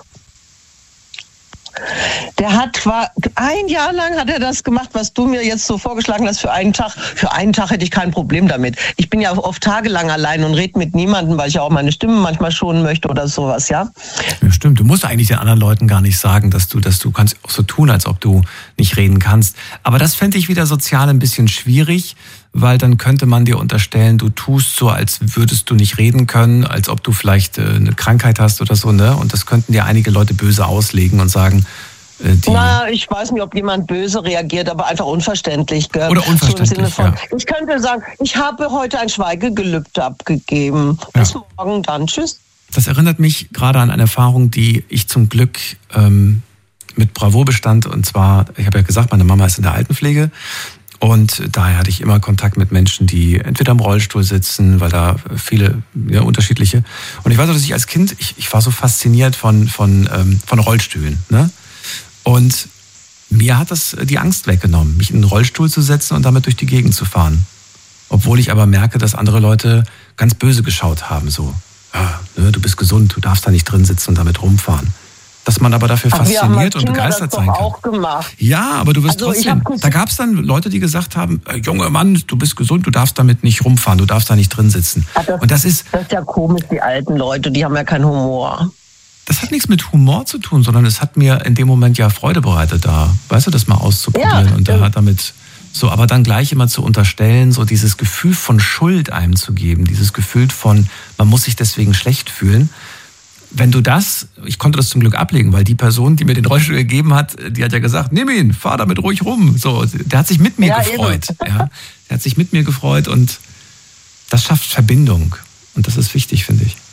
Der hat, war, ein Jahr lang hat er das gemacht, was du mir jetzt so vorgeschlagen hast für einen Tag. Für einen Tag hätte ich kein Problem damit. Ich bin ja oft tagelang allein und rede mit niemandem, weil ich ja auch meine Stimme manchmal schonen möchte oder sowas, ja? Ja, stimmt. Du musst eigentlich den anderen Leuten gar nicht sagen, dass du, dass du kannst auch so tun, als ob du nicht reden kannst. Aber das fände ich wieder sozial ein bisschen schwierig, weil dann könnte man dir unterstellen, du tust so, als würdest du nicht reden können, als ob du vielleicht äh, eine Krankheit hast oder so, ne? Und das könnten dir einige Leute böse auslegen und sagen, äh, die... Na, ich weiß nicht, ob jemand böse reagiert, aber einfach unverständlich. Gell? Oder unverständlich, so im Sinne von, ja. Ich könnte sagen, ich habe heute ein Schweigegelübde abgegeben. Ja. Bis morgen dann. Tschüss. Das erinnert mich gerade an eine Erfahrung, die ich zum Glück ähm, mit Bravour bestand. Und zwar, ich habe ja gesagt, meine Mama ist in der Altenpflege. Und daher hatte ich immer Kontakt mit Menschen, die entweder im Rollstuhl sitzen, weil da viele ja, unterschiedliche. Und ich weiß auch, dass ich als Kind, ich, ich war so fasziniert von, von, ähm, von Rollstühlen. Ne? Und mir hat das die Angst weggenommen, mich in einen Rollstuhl zu setzen und damit durch die Gegend zu fahren. Obwohl ich aber merke, dass andere Leute ganz böse geschaut haben. So, ja, ne, du bist gesund, du darfst da nicht drin sitzen und damit rumfahren. Dass man aber dafür Ach, fasziniert und begeistert sein kann. Auch gemacht. Ja, aber du wirst also trotzdem. Da gab es dann Leute, die gesagt haben, äh, junger Mann, du bist gesund, du darfst damit nicht rumfahren, du darfst da nicht drin sitzen. Ach, das, und das ist, das ist ja komisch, die alten Leute, die haben ja keinen Humor. Das hat nichts mit Humor zu tun, sondern es hat mir in dem Moment ja Freude bereitet, da, weißt du, das mal auszuprobieren ja, und da hat damit so, aber dann gleich immer zu unterstellen, so dieses Gefühl von Schuld einem zu geben, dieses Gefühl von, man muss sich deswegen schlecht fühlen. Wenn du das, ich konnte das zum Glück ablegen, weil die Person, die mir den Rollstuhl gegeben hat, die hat ja gesagt, nimm ihn, fahr damit ruhig rum. So, der hat sich mit mir ja, gefreut. Ja, der hat sich mit mir gefreut und das schafft Verbindung. Und das ist wichtig, finde ich.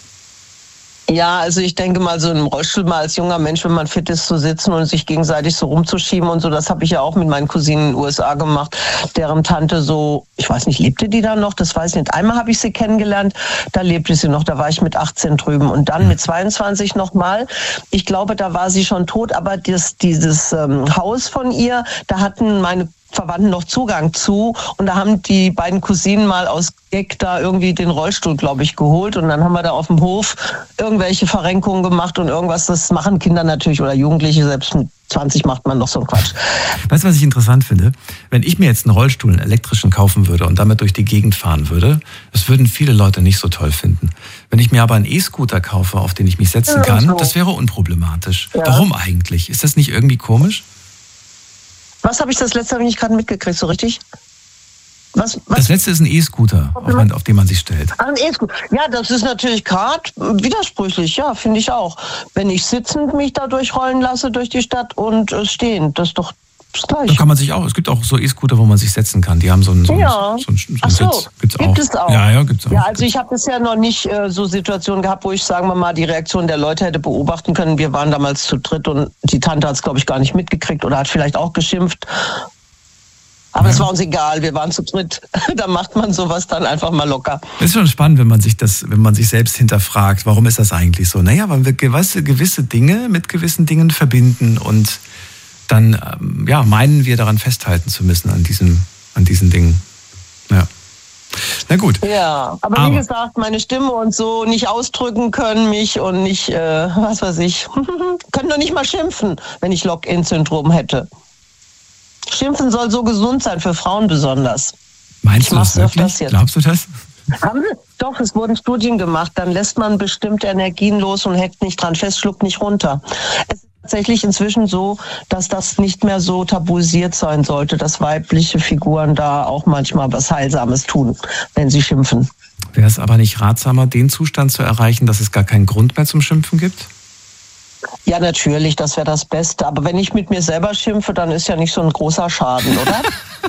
Ja, also ich denke mal, so im Rollstuhl mal als junger Mensch, wenn man fit ist, zu sitzen und sich gegenseitig so rumzuschieben und so, das habe ich ja auch mit meinen Cousinen in den U S A gemacht, deren Tante so, ich weiß nicht, lebte die da noch? Das weiß ich nicht. Einmal habe ich sie kennengelernt, da lebte sie noch, da war ich mit achtzehn drüben und dann mit zweiundzwanzig nochmal. Ich glaube, da war sie schon tot, aber das, dieses ähm, Haus von ihr, da hatten meine Verwandten noch Zugang zu und da haben die beiden Cousinen mal aus Gag da irgendwie den Rollstuhl, glaube ich, geholt und dann haben wir da auf dem Hof irgendwelche Verrenkungen gemacht und irgendwas, das machen Kinder natürlich oder Jugendliche, selbst mit zwanzig macht man noch so einen Quatsch. Weißt du, was ich interessant finde? Wenn ich mir jetzt einen Rollstuhl, einen elektrischen kaufen würde und damit durch die Gegend fahren würde, das würden viele Leute nicht so toll finden. Wenn ich mir aber einen E-Scooter kaufe, auf den ich mich setzen kann, ja, so. Das wäre unproblematisch. Ja. Warum eigentlich? Ist das nicht irgendwie komisch? Was habe ich das letzte habe ich nicht gerade mitgekriegt, so richtig? Was, was? Das letzte ist ein E-Scooter, auf, man, auf den man sich stellt. Ach, ein E-Scooter. Ja, das ist natürlich gerade widersprüchlich, ja, finde ich auch. Wenn ich sitzend mich da durchrollen lasse durch die Stadt und äh, stehend, das ist doch das Gleiche. Da kann man sich auch, es gibt auch so E-Scooter, wo man sich setzen kann. Die haben so einen, so einen, ja. so einen, so einen Ach so, Sitz. Gibt's gibt auch. es auch. Ja, ja, gibt's auch. Ja, also ich habe bisher noch nicht äh, so Situationen gehabt, wo ich, sagen wir mal, die Reaktion der Leute hätte beobachten können. Wir waren damals zu dritt und die Tante hat es, glaube ich, gar nicht mitgekriegt oder hat vielleicht auch geschimpft. Aber es ja. war uns egal, wir waren zu dritt. Da macht man sowas dann einfach mal locker. Das ist schon spannend, wenn man sich das, wenn man sich selbst hinterfragt, warum ist das eigentlich so? Naja, weil wir gewisse, gewisse Dinge mit gewissen Dingen verbinden und dann ja, meinen wir daran festhalten zu müssen an diesem, an diesen Dingen. Ja. Na gut. Ja, aber, aber wie gesagt, meine Stimme und so nicht ausdrücken können mich und nicht, äh, was weiß ich, können doch nicht mal schimpfen, wenn ich Lock-in-Syndrom hätte. Schimpfen soll so gesund sein, für Frauen besonders. Meinst du das wirklich? Glaubst du das? Haben Sie? Doch, es wurden Studien gemacht. Dann lässt man bestimmte Energien los und hängt nicht dran fest, schluckt nicht runter. Es ist tatsächlich inzwischen so, dass das nicht mehr so tabuisiert sein sollte, dass weibliche Figuren da auch manchmal was Heilsames tun, wenn sie schimpfen. Wäre es aber nicht ratsamer, den Zustand zu erreichen, dass es gar keinen Grund mehr zum Schimpfen gibt? Ja, natürlich, das wäre das Beste. Aber wenn ich mit mir selber schimpfe, dann ist ja nicht so ein großer Schaden, oder?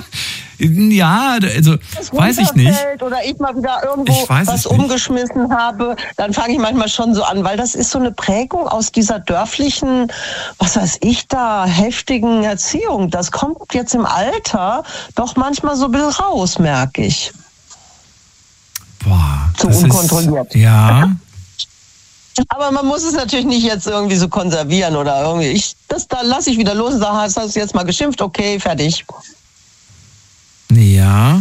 Ja, also weiß ich nicht. Oder ich mal wieder irgendwo was umgeschmissen habe, dann fange ich manchmal schon so an, weil das ist so eine Prägung aus dieser dörflichen, was weiß ich da, heftigen Erziehung. Das kommt jetzt im Alter doch manchmal so ein bisschen raus, merke ich. Boah, zu das unkontrolliert. Ist, ja. Aber man muss es natürlich nicht jetzt irgendwie so konservieren oder irgendwie. Ich, das, da lasse ich wieder los und sage, hast du jetzt mal geschimpft? Okay, fertig. Ja.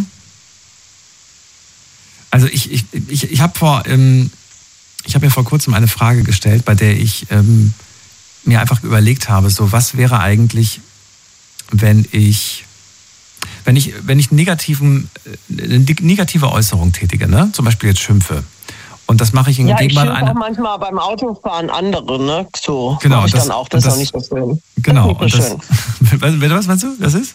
Also ich, ich, ich, ich habe vor, ähm, ich habe mir vor kurzem eine Frage gestellt, bei der ich ähm, mir einfach überlegt habe, so was wäre eigentlich, wenn ich, wenn ich, wenn ich negativen, eine negative Äußerung tätige, ne? Zum Beispiel jetzt schimpfe. Und das mache ich in Ja, ich gegenüber schimpfe einer. auch manchmal beim Autofahren andere, ne? So Genau, mache ich das- dann auch. Das, das- ist auch nicht so schön. Genau. Das ist nicht so Und schön. das, was, was meinst du? Das ist?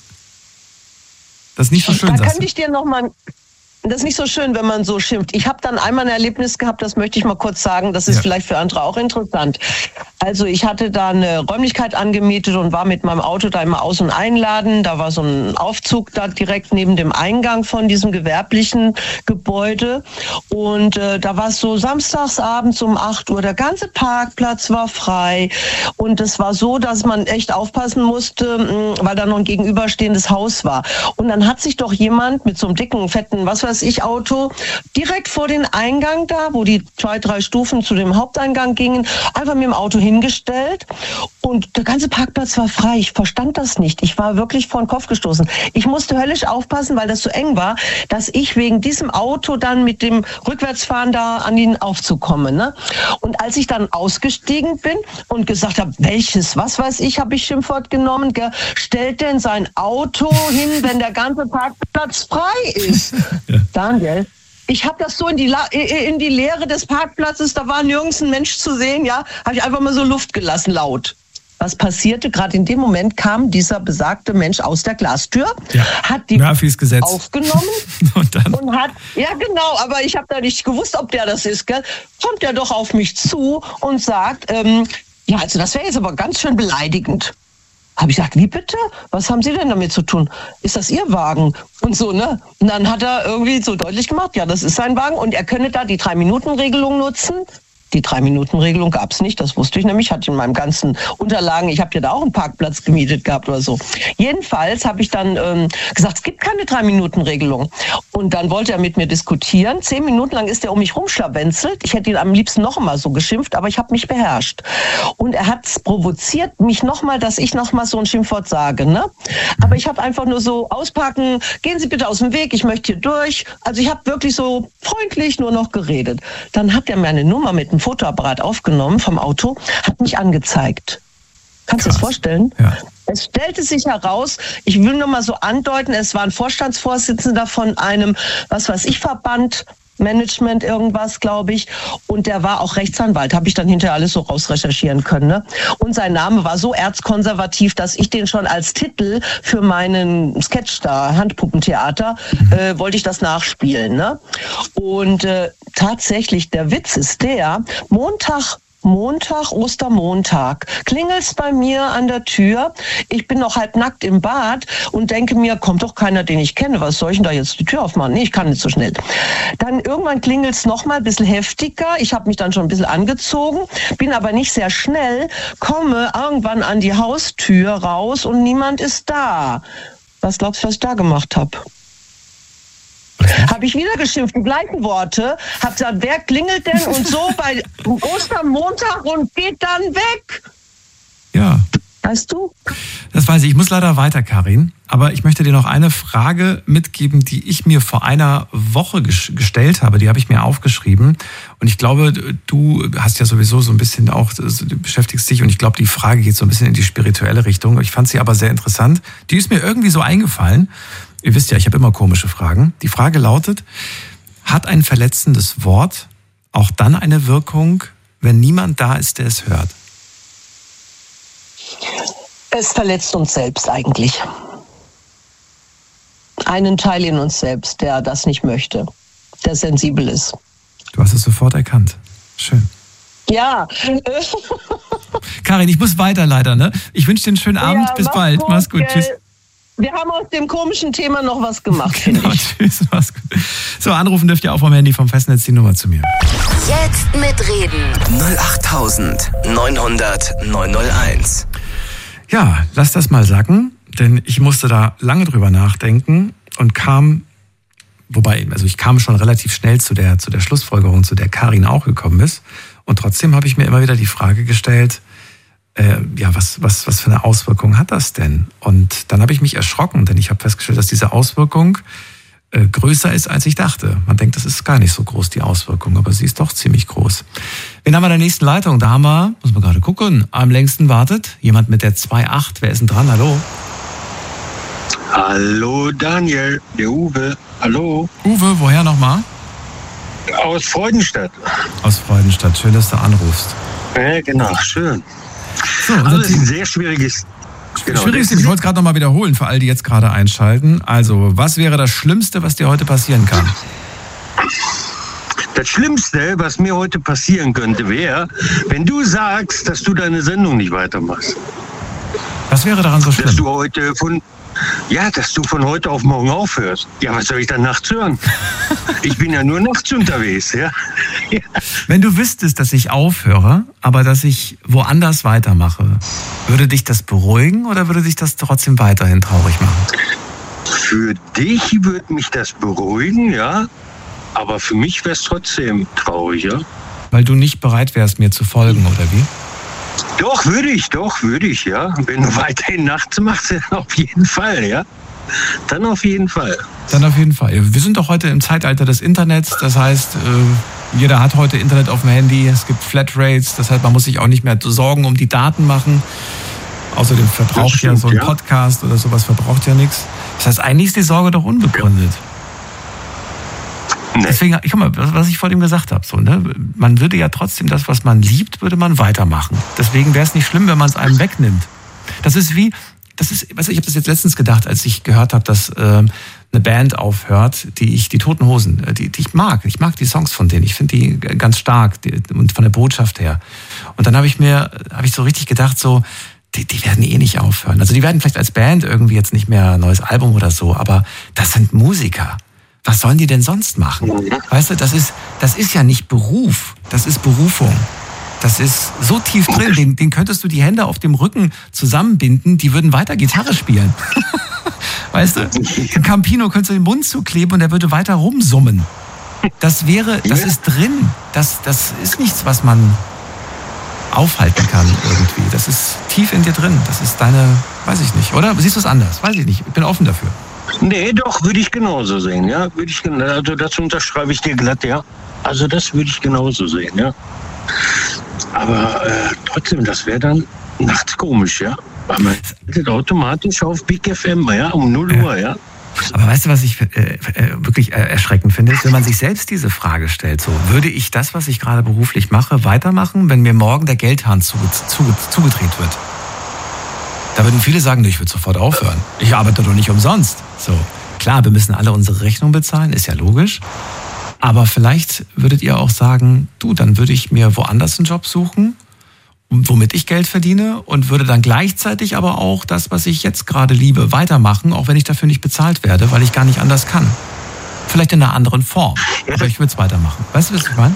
Das ist nicht so schön, Da sagst kann du? ich dir noch mal. Das ist nicht so schön, wenn man so schimpft. Ich habe dann einmal ein Erlebnis gehabt, das möchte ich mal kurz sagen, das ist Ja. vielleicht für andere auch interessant. Also ich hatte da eine Räumlichkeit angemietet und war mit meinem Auto da immer aus- und einladen. Da war so ein Aufzug da direkt neben dem Eingang von diesem gewerblichen Gebäude. Und äh, da war es so samstags abends um acht Uhr. Der ganze Parkplatz war frei. Und es war so, dass man echt aufpassen musste, mh, weil da noch ein gegenüberstehendes Haus war. Und dann hat sich doch jemand mit so einem dicken, fetten, was weiß ich, Auto direkt vor den Eingang da, wo die zwei, drei Stufen zu dem Haupteingang gingen, einfach mit dem Auto hingestellt. Und der ganze Parkplatz war frei. Ich verstand das nicht. Ich war wirklich vor den Kopf gestoßen. Ich musste höllisch aufpassen, weil das so eng war, dass ich wegen diesem Auto dann mit dem Rückwärtsfahren da an den Aufzug komme. Ne? Und als ich dann ausgestiegen bin und gesagt habe, welches, was weiß ich, habe ich Schimpfwort genommen, gell, stellt denn sein Auto hin, wenn der ganze Parkplatz frei ist? Ja. Daniel, ich habe das so in die, La in die Leere des Parkplatzes, da war nirgends ein Mensch zu sehen, ja, habe ich einfach mal so Luft gelassen, laut. Was passierte? Gerade in dem Moment kam dieser besagte Mensch aus der Glastür, Ja. hat die Murphys Gesetz. aufgenommen Und dann? und hat, ja genau, aber ich habe da nicht gewusst, ob der das ist, gell? Kommt er doch auf mich zu und sagt, ähm, ja, also das wäre jetzt aber ganz schön beleidigend. Habe ich gesagt, wie bitte? Was haben Sie denn damit zu tun? Ist das Ihr Wagen? Und so, ne? Und dann hat er irgendwie so deutlich gemacht, ja, das ist sein Wagen und er könne da die Drei-Minuten-Regelung nutzen. Die Drei-Minuten-Regelung gab es nicht, das wusste ich nämlich, hatte in meinem ganzen Unterlagen, ich habe ja da auch einen Parkplatz gemietet gehabt oder so. Jedenfalls habe ich dann ähm, gesagt, es gibt keine Drei-Minuten-Regelung. Und dann wollte er mit mir diskutieren. Zehn Minuten lang ist er um mich rumschlawenzelt. Ich hätte ihn am liebsten noch einmal so geschimpft, aber ich habe mich beherrscht. Und er hat es provoziert, mich nochmal, dass ich nochmal so ein Schimpfwort sage. Ne? Aber ich habe einfach nur so auspacken, gehen Sie bitte aus dem Weg, ich möchte hier durch. Also ich habe wirklich so freundlich nur noch geredet. Dann hat er mir eine Nummer mit einem Fotoapparat aufgenommen vom Auto, hat mich angezeigt. Kannst du dir das vorstellen? Ja. Es stellte sich heraus, ich will nur mal so andeuten, es war ein Vorstandsvorsitzender von einem, was weiß ich, Verband, Management irgendwas, glaube ich. Und der war auch Rechtsanwalt, habe ich dann hinterher alles so rausrecherchieren können. Ne? Und sein Name war so erzkonservativ, dass ich den schon als Titel für meinen Sketch da, Handpuppentheater, äh, wollte ich das nachspielen. Ne? Und äh, tatsächlich, der Witz ist der, Montag, Montag, Ostermontag, klingelt's bei mir an der Tür. Ich bin noch halb nackt im Bad und denke mir, kommt doch keiner, den ich kenne. Was soll ich denn da jetzt die Tür aufmachen? Nee, ich kann nicht so schnell. Dann irgendwann klingelt's noch mal ein bisschen heftiger. Ich habe mich dann schon ein bisschen angezogen, bin aber nicht sehr schnell, komme irgendwann an die Haustür raus und niemand ist da. Was glaubst du, was ich da gemacht habe? Habe ich wieder geschimpft, die gleichen Worte. Habe gesagt, wer klingelt denn und so bei Ostermontag und geht dann weg? Ja. Weißt du? Das weiß ich. Ich muss leider weiter, Karin. Aber ich möchte dir noch eine Frage mitgeben, die ich mir vor einer Woche ges- gestellt habe. Die habe ich mir aufgeschrieben. Und ich glaube, du hast ja sowieso so ein bisschen auch, du beschäftigst dich. Und ich glaube, die Frage geht so ein bisschen in die spirituelle Richtung. Ich fand sie aber sehr interessant. Die ist mir irgendwie so eingefallen. Ihr wisst ja, ich habe immer komische Fragen. Die Frage lautet, hat ein verletzendes Wort auch dann eine Wirkung, wenn niemand da ist, der es hört? Es verletzt uns selbst eigentlich. Einen Teil in uns selbst, der das nicht möchte, der sensibel ist. Du hast es sofort erkannt. Schön. Ja. Karin, ich muss weiter leider, ne? Ich wünsche dir einen schönen Abend. Ja, Bis mach's bald. gut, Mach's gut. gell? Tschüss. Wir haben aus dem komischen Thema noch was gemacht, finde Genau, ich. tschüss. Mach's gut. So, anrufen dürft ihr auch vom Handy vom Festnetz die Nummer zu mir. Jetzt mitreden. null acht neun hundert neun null eins. Ja, lass das mal sacken, denn ich musste da lange drüber nachdenken und kam wobei, also ich kam schon relativ schnell zu der, zu der Schlussfolgerung, zu der Karin auch gekommen ist. Und trotzdem habe ich mir immer wieder die Frage gestellt, äh, ja, was, was, was für eine Auswirkung hat das denn? Und dann habe ich mich erschrocken, denn ich habe festgestellt, dass diese Auswirkung äh, größer ist, als ich dachte. Man denkt, das ist gar nicht so groß, die Auswirkung, aber sie ist doch ziemlich groß. Wen haben wir in der nächsten Leitung? Da haben wir, muss man gerade gucken, am längsten wartet jemand mit der zwei acht. Wer ist denn dran? Hallo? Hallo Daniel, der Uwe. Hallo. Uwe, woher nochmal? Aus Freudenstadt. Aus Freudenstadt, schön, dass du anrufst. Ja, genau, schön. So, also das ist ein sehr schwieriges... Genau, schwieriges Thema. Ich wollte es gerade nochmal wiederholen für all die jetzt gerade einschalten. Also, was wäre das Schlimmste, was dir heute passieren kann? Das Schlimmste, was mir heute passieren könnte, wäre, wenn du sagst, dass du deine Sendung nicht weitermachst. Was wäre daran so schlimm? Dass du heute von... Ja, dass du von heute auf morgen aufhörst. Ja, was soll ich dann nachts hören? Ich bin ja nur nachts unterwegs, ja. Ja. Wenn du wüsstest, dass ich aufhöre, aber dass ich woanders weitermache, würde dich das beruhigen oder würde dich das trotzdem weiterhin traurig machen? Für dich würde mich das beruhigen, ja. Aber für mich wäre es trotzdem traurig, ja. Weil du nicht bereit wärst, mir zu folgen, oder wie? Doch, würde ich, doch, würde ich, ja. Wenn du weiterhin nachts machst, dann auf jeden Fall, ja. Dann auf jeden Fall. Dann auf jeden Fall. Wir sind doch heute im Zeitalter des Internets, das heißt, äh, jeder hat heute Internet auf dem Handy, es gibt Flatrates, das heißt, man muss sich auch nicht mehr Sorgen um die Daten machen. Außerdem verbraucht stimmt, ja so ein ja. Podcast oder sowas verbraucht ja nichts. Das heißt, eigentlich ist die Sorge doch unbegründet. Ja. Nee. Deswegen, guck mal, was ich vor dem gesagt habe, so, ne? Man würde ja trotzdem das, was man liebt, würde man weitermachen. Deswegen wäre es nicht schlimm, wenn man es einem wegnimmt. Das ist wie, das ist, weißt du, ich habe das jetzt letztens gedacht, als ich gehört habe, dass äh, eine Band aufhört, die ich, die Toten Hosen, die, die ich mag. Ich mag die Songs von denen. Ich finde die ganz stark die, und von der Botschaft her. Und dann habe ich mir, habe ich so richtig gedacht, so, die, die werden eh nicht aufhören. Also die werden vielleicht als Band irgendwie jetzt nicht mehr ein neues Album oder so, aber das sind Musiker. Was sollen die denn sonst machen? Weißt du, das ist, das ist ja nicht Beruf, das ist Berufung. Das ist so tief drin, den, den könntest du die Hände auf dem Rücken zusammenbinden, die würden weiter Gitarre spielen. Weißt du, dem Campino könntest du den Mund zukleben und der würde weiter rumsummen. Das wäre, das ist drin. Das, das ist nichts, was man aufhalten kann irgendwie. Das ist tief in dir drin. Das ist deine, weiß ich nicht, oder? Siehst du es anders? Weiß ich nicht. Ich bin offen dafür. Nee, doch, würde ich genauso sehen, ja. Würde ich, also das unterschreibe ich dir glatt, ja. Also das würde ich genauso sehen, ja. Aber äh, trotzdem, das wäre dann nachts komisch, ja. Weil man schaltet automatisch auf Big F M, ja, um null Uhr, ja. Aber weißt du, was ich äh, äh, wirklich äh, erschreckend finde, ist, wenn man sich selbst diese Frage stellt, so, würde ich das, was ich gerade beruflich mache, weitermachen, wenn mir morgen der Geldhahn zuge- zuge- zugedreht wird? Da würden viele sagen, ich würde sofort aufhören. Ich arbeite doch nicht umsonst. So, klar, wir müssen alle unsere Rechnung bezahlen, ist ja logisch. Aber vielleicht würdet ihr auch sagen, du, dann würde ich mir woanders einen Job suchen, womit ich Geld verdiene und würde dann gleichzeitig aber auch das, was ich jetzt gerade liebe, weitermachen, auch wenn ich dafür nicht bezahlt werde, weil ich gar nicht anders kann. Vielleicht in einer anderen Form, aber ich würde es weitermachen. Weißt du, was ich meine?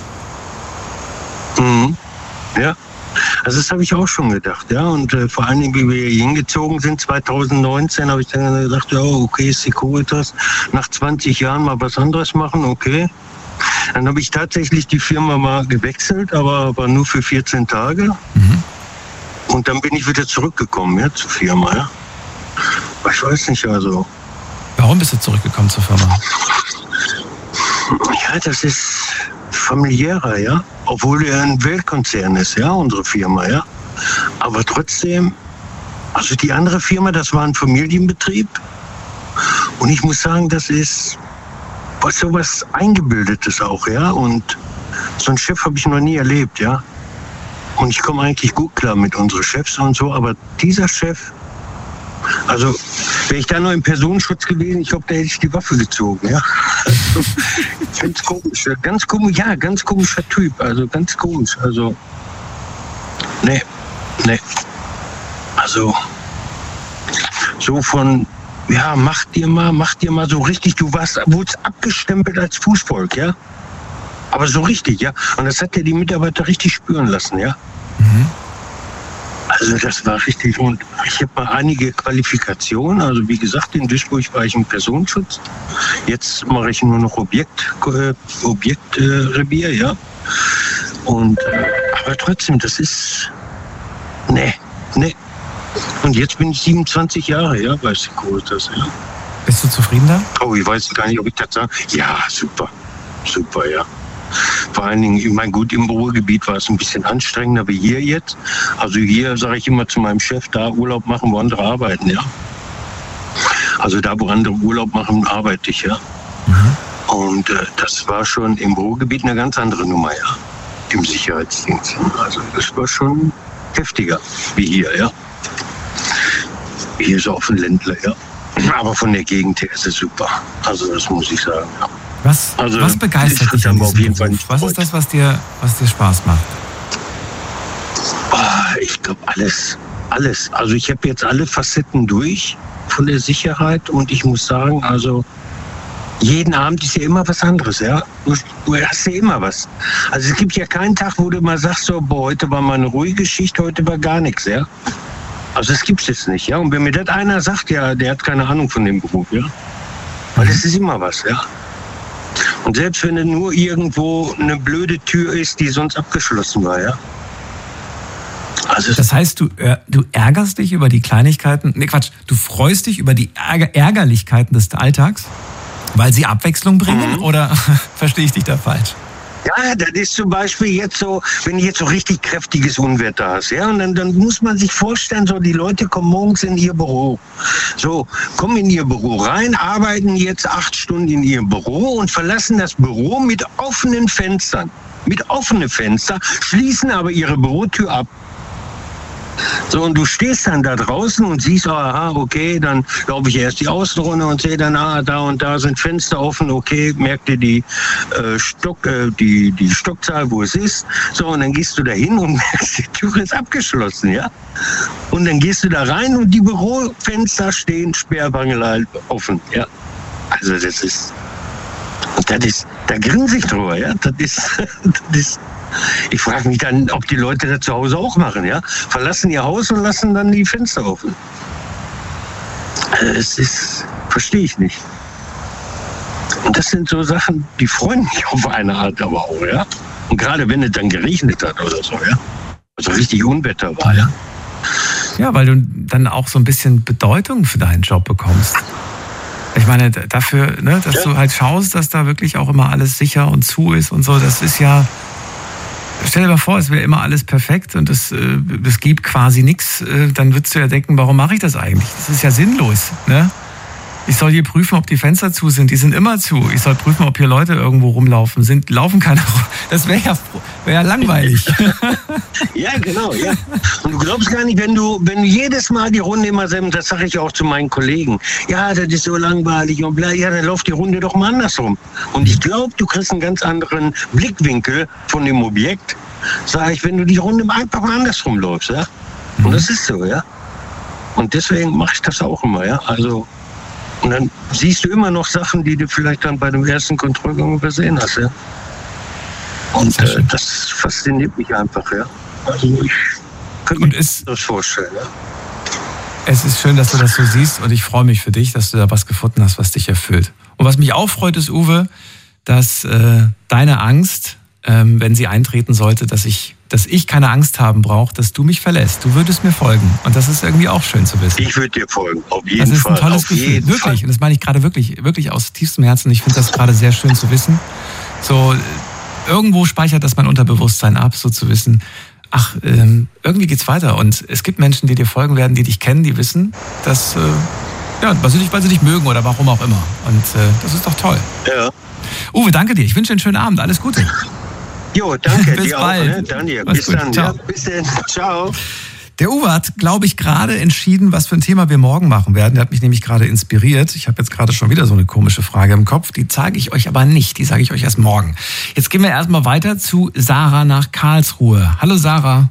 Mhm. Ja. Also das habe ich auch schon gedacht, ja. Und äh, vor allen Dingen, wie wir hier hingezogen sind, zwanzig neunzehn, habe ich dann gedacht, ja, okay, Securitas, nach zwanzig Jahren mal was anderes machen, okay. Dann habe ich tatsächlich die Firma mal gewechselt, aber, aber nur für vierzehn Tage. Mhm. Und dann bin ich wieder zurückgekommen, ja, zur Firma, ja. Aber ich weiß nicht, also. Warum bist du zurückgekommen zur Firma? Ja, das ist familiärer, ja. Obwohl er ein Weltkonzern ist, ja, unsere Firma, ja. Aber trotzdem, also die andere Firma, das war ein Familienbetrieb. Und ich muss sagen, das ist was sowas Eingebildetes auch, ja. Und so einen Chef habe ich noch nie erlebt, ja. Und ich komme eigentlich gut klar mit unseren Chefs und so, aber dieser Chef, also wäre ich da noch im Personenschutz gewesen, ich glaube, da hätte ich die Waffe gezogen, ja. Also, ich finde es komisch, ganz komisch, ja, ganz komischer Typ, also ganz komisch, also, nee, nee, also, so von, ja, mach dir mal, mach dir mal so richtig, du warst, wurdest abgestempelt als Fußvolk, ja, aber so richtig, ja, und das hat ja die Mitarbeiter richtig spüren lassen, ja. Mhm. Also das war richtig. Und ich habe mal einige Qualifikationen. Also wie gesagt, in Duisburg war ich im Personenschutz. Jetzt mache ich nur noch Objekt, äh, Objektrevier, äh, ja. Und äh, aber trotzdem, das ist nee, nee. Und jetzt bin ich siebenundzwanzig Jahre, ja, bei Securitas, ja. Bist du zufrieden da? Oh, ich weiß gar nicht, ob ich das sage. Ja, super, super, ja. Vor allen Dingen, ich meine, gut, im Ruhrgebiet war es ein bisschen anstrengender wie hier jetzt. Also hier sage ich immer zu meinem Chef, da Urlaub machen, wo andere arbeiten, ja. Also da, wo andere Urlaub machen, arbeite ich, ja. Mhm. Und äh, das war schon im Ruhrgebiet eine ganz andere Nummer, ja. Im Sicherheitsdienst. Also das war schon heftiger wie hier, ja. Hier ist auch ein Ländler, ja. Aber von der Gegend her ist es super. Also das muss ich sagen, ja. Was, also, was begeistert dich an diesem auf jeden Fall nicht Was ist das, was dir, was dir Spaß macht? Oh, ich glaube alles, alles. Also ich habe jetzt alle Facetten durch von der Sicherheit und ich muss sagen, also jeden Abend ist ja immer was anderes, ja. Du, du hast ja immer was. Also es gibt ja keinen Tag, wo du mal sagst, so, boah, heute war mal eine ruhige Schicht, heute war gar nichts, ja. Also das gibt's jetzt nicht, ja. Und wenn mir das einer sagt, ja, der hat keine Ahnung von dem Beruf, ja. Weil es ist immer was, ja. Und selbst wenn es nur irgendwo eine blöde Tür ist, die sonst abgeschlossen war, ja. Also das heißt, du, äh, du ärgerst dich über die Kleinigkeiten, ne Quatsch, du freust dich über die Ärger- Ärgerlichkeiten des Alltags, weil sie Abwechslung bringen, mhm. oder verstehe ich dich da falsch? Ja, das ist zum Beispiel jetzt so, wenn du jetzt so richtig kräftiges Unwetter hast, ja, und dann, dann muss man sich vorstellen, so die Leute kommen morgens in ihr Büro, so, kommen in ihr Büro rein, arbeiten jetzt acht Stunden in ihrem Büro und verlassen das Büro mit offenen Fenstern, mit offenen Fenstern, schließen aber ihre Bürotür ab. So, und du stehst dann da draußen und siehst, aha, okay, dann laufe ich erst die Außenrunde und sehe dann, ah, da und da sind Fenster offen, okay, merk dir die, äh, Stock, äh, die, die Stockzahl, wo es ist. So, und dann gehst du da hin und merkst, die Tür ist abgeschlossen, ja. Und dann gehst du da rein und die Bürofenster stehen Sperrwangel halt offen, ja. Also das ist, das ist, da grinse ich drüber, ja. Das ist, das ist, ich frage mich dann, ob die Leute das zu Hause auch machen, ja? Verlassen ihr Haus und lassen dann die Fenster offen. Es ist, verstehe ich nicht. Und das sind so Sachen, die freuen mich auf eine Art aber auch, ja? Und gerade wenn es dann geregnet hat oder so, ja? Also richtig Unwetter war, ja? Ja, weil du dann auch so ein bisschen Bedeutung für deinen Job bekommst. Ich meine, dafür, ne, dass ja. du halt schaust, dass da wirklich auch immer alles sicher und zu ist und so, das ist ja... Stell dir mal vor, es wäre immer alles perfekt und es, äh, es gibt quasi nichts, äh, dann würdest du ja denken, warum mache ich das eigentlich? Das ist ja sinnlos, ne? Ich soll hier prüfen, ob die Fenster zu sind. Die sind immer zu. Ich soll prüfen, ob hier Leute irgendwo rumlaufen. Sind, laufen keine rum. Das wäre ja, wär ja langweilig. Ja, genau, ja. Und du glaubst gar nicht, wenn du, wenn du jedes Mal die Runde immer selber, das sage ich auch zu meinen Kollegen, ja, das ist so langweilig und bla, ja, dann läuft die Runde doch mal andersrum. Und ich glaube, du kriegst einen ganz anderen Blickwinkel von dem Objekt, sage ich, wenn du die Runde einfach mal andersrum läufst, ja. Und mhm. das ist so, ja. Und deswegen mache ich das auch immer, ja. Also, und dann siehst du immer noch Sachen, die du vielleicht dann bei dem ersten Kontrollgang übersehen hast, ja. Und äh, das fasziniert mich einfach, ja. Also ich könnte mir das vorstellen, ja. Es ist schön, dass du das so siehst und ich freue mich für dich, dass du da was gefunden hast, was dich erfüllt. Und was mich auch freut, ist, Uwe, dass äh, deine Angst, ähm, wenn sie eintreten sollte, dass ich, dass ich keine Angst haben brauche, dass du mich verlässt. Du würdest mir folgen. Und das ist irgendwie auch schön zu wissen. Ich würde dir folgen, auf jeden Fall. Das ist ein tolles auf Gefühl, wirklich. Fall. Und das meine ich gerade wirklich, wirklich aus tiefstem Herzen. Ich finde das gerade sehr schön zu wissen. So, irgendwo speichert das mein Unterbewusstsein ab, so zu wissen, ach, ähm, irgendwie geht's weiter. Und es gibt Menschen, die dir folgen werden, die dich kennen, die wissen, dass, äh, ja, weil sie, dich, weil sie dich mögen oder warum auch immer. Und äh, das ist doch toll. Ja. Uwe, danke dir. Ich wünsche dir einen schönen Abend. Alles Gute. Jo, danke. Bis dir bald. auch, ne? Danke. Bis gut. dann. Ja, bis dann. Ciao. Der Uwe hat, glaube ich, gerade entschieden, was für ein Thema wir morgen machen werden. Der hat mich nämlich gerade inspiriert. Ich habe jetzt gerade schon wieder so eine komische Frage im Kopf. Die zeige ich euch aber nicht. Die sage ich euch erst morgen. Jetzt gehen wir erstmal weiter zu Sarah nach Karlsruhe. Hallo Sarah.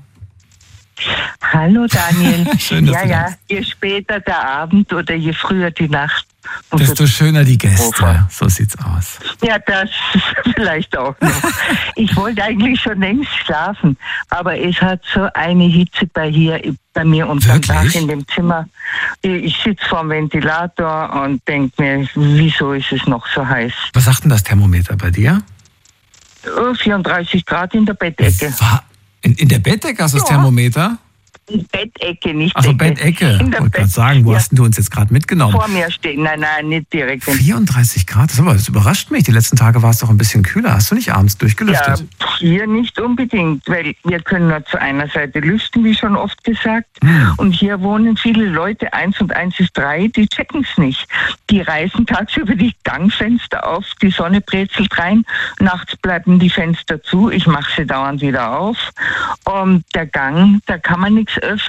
Hallo Daniel. Schön, dass ja, du ja. da bist. Je später der Abend oder je früher die Nacht, Desto schöner die Gäste. So sieht's aus. Ja, das vielleicht auch noch. Ich wollte eigentlich schon längst schlafen, aber es hat so eine Hitze bei hier, bei mir unterm Dach in dem Zimmer. Ich sitze vor dem Ventilator und denke mir, wieso ist es noch so heiß? Was sagt denn das Thermometer bei dir? vierunddreißig Grad in der Bettecke. In, in der Bettecke hast du das Ja. Thermometer? Bettecke, nicht Also Decke. Bettecke. In Ich der wollte gerade Bett- sagen, wo ja. hast denn du uns jetzt gerade mitgenommen? Vor mir stehen. Nein, nein, nicht direkt. vierunddreißig Grad, das, aber, das überrascht mich. Die letzten Tage war es doch ein bisschen kühler. Hast du nicht abends durchgelüftet? Ja, hier nicht unbedingt, weil wir können nur zu einer Seite lüften, wie schon oft gesagt. Hm. Und hier wohnen viele Leute, eins und eins ist drei, die checken es nicht. Die reißen tagsüber die Gangfenster auf, die Sonne brezelt rein, nachts bleiben die Fenster zu, ich mache sie dauernd wieder auf. Und der Gang, da kann man nichts öffnen.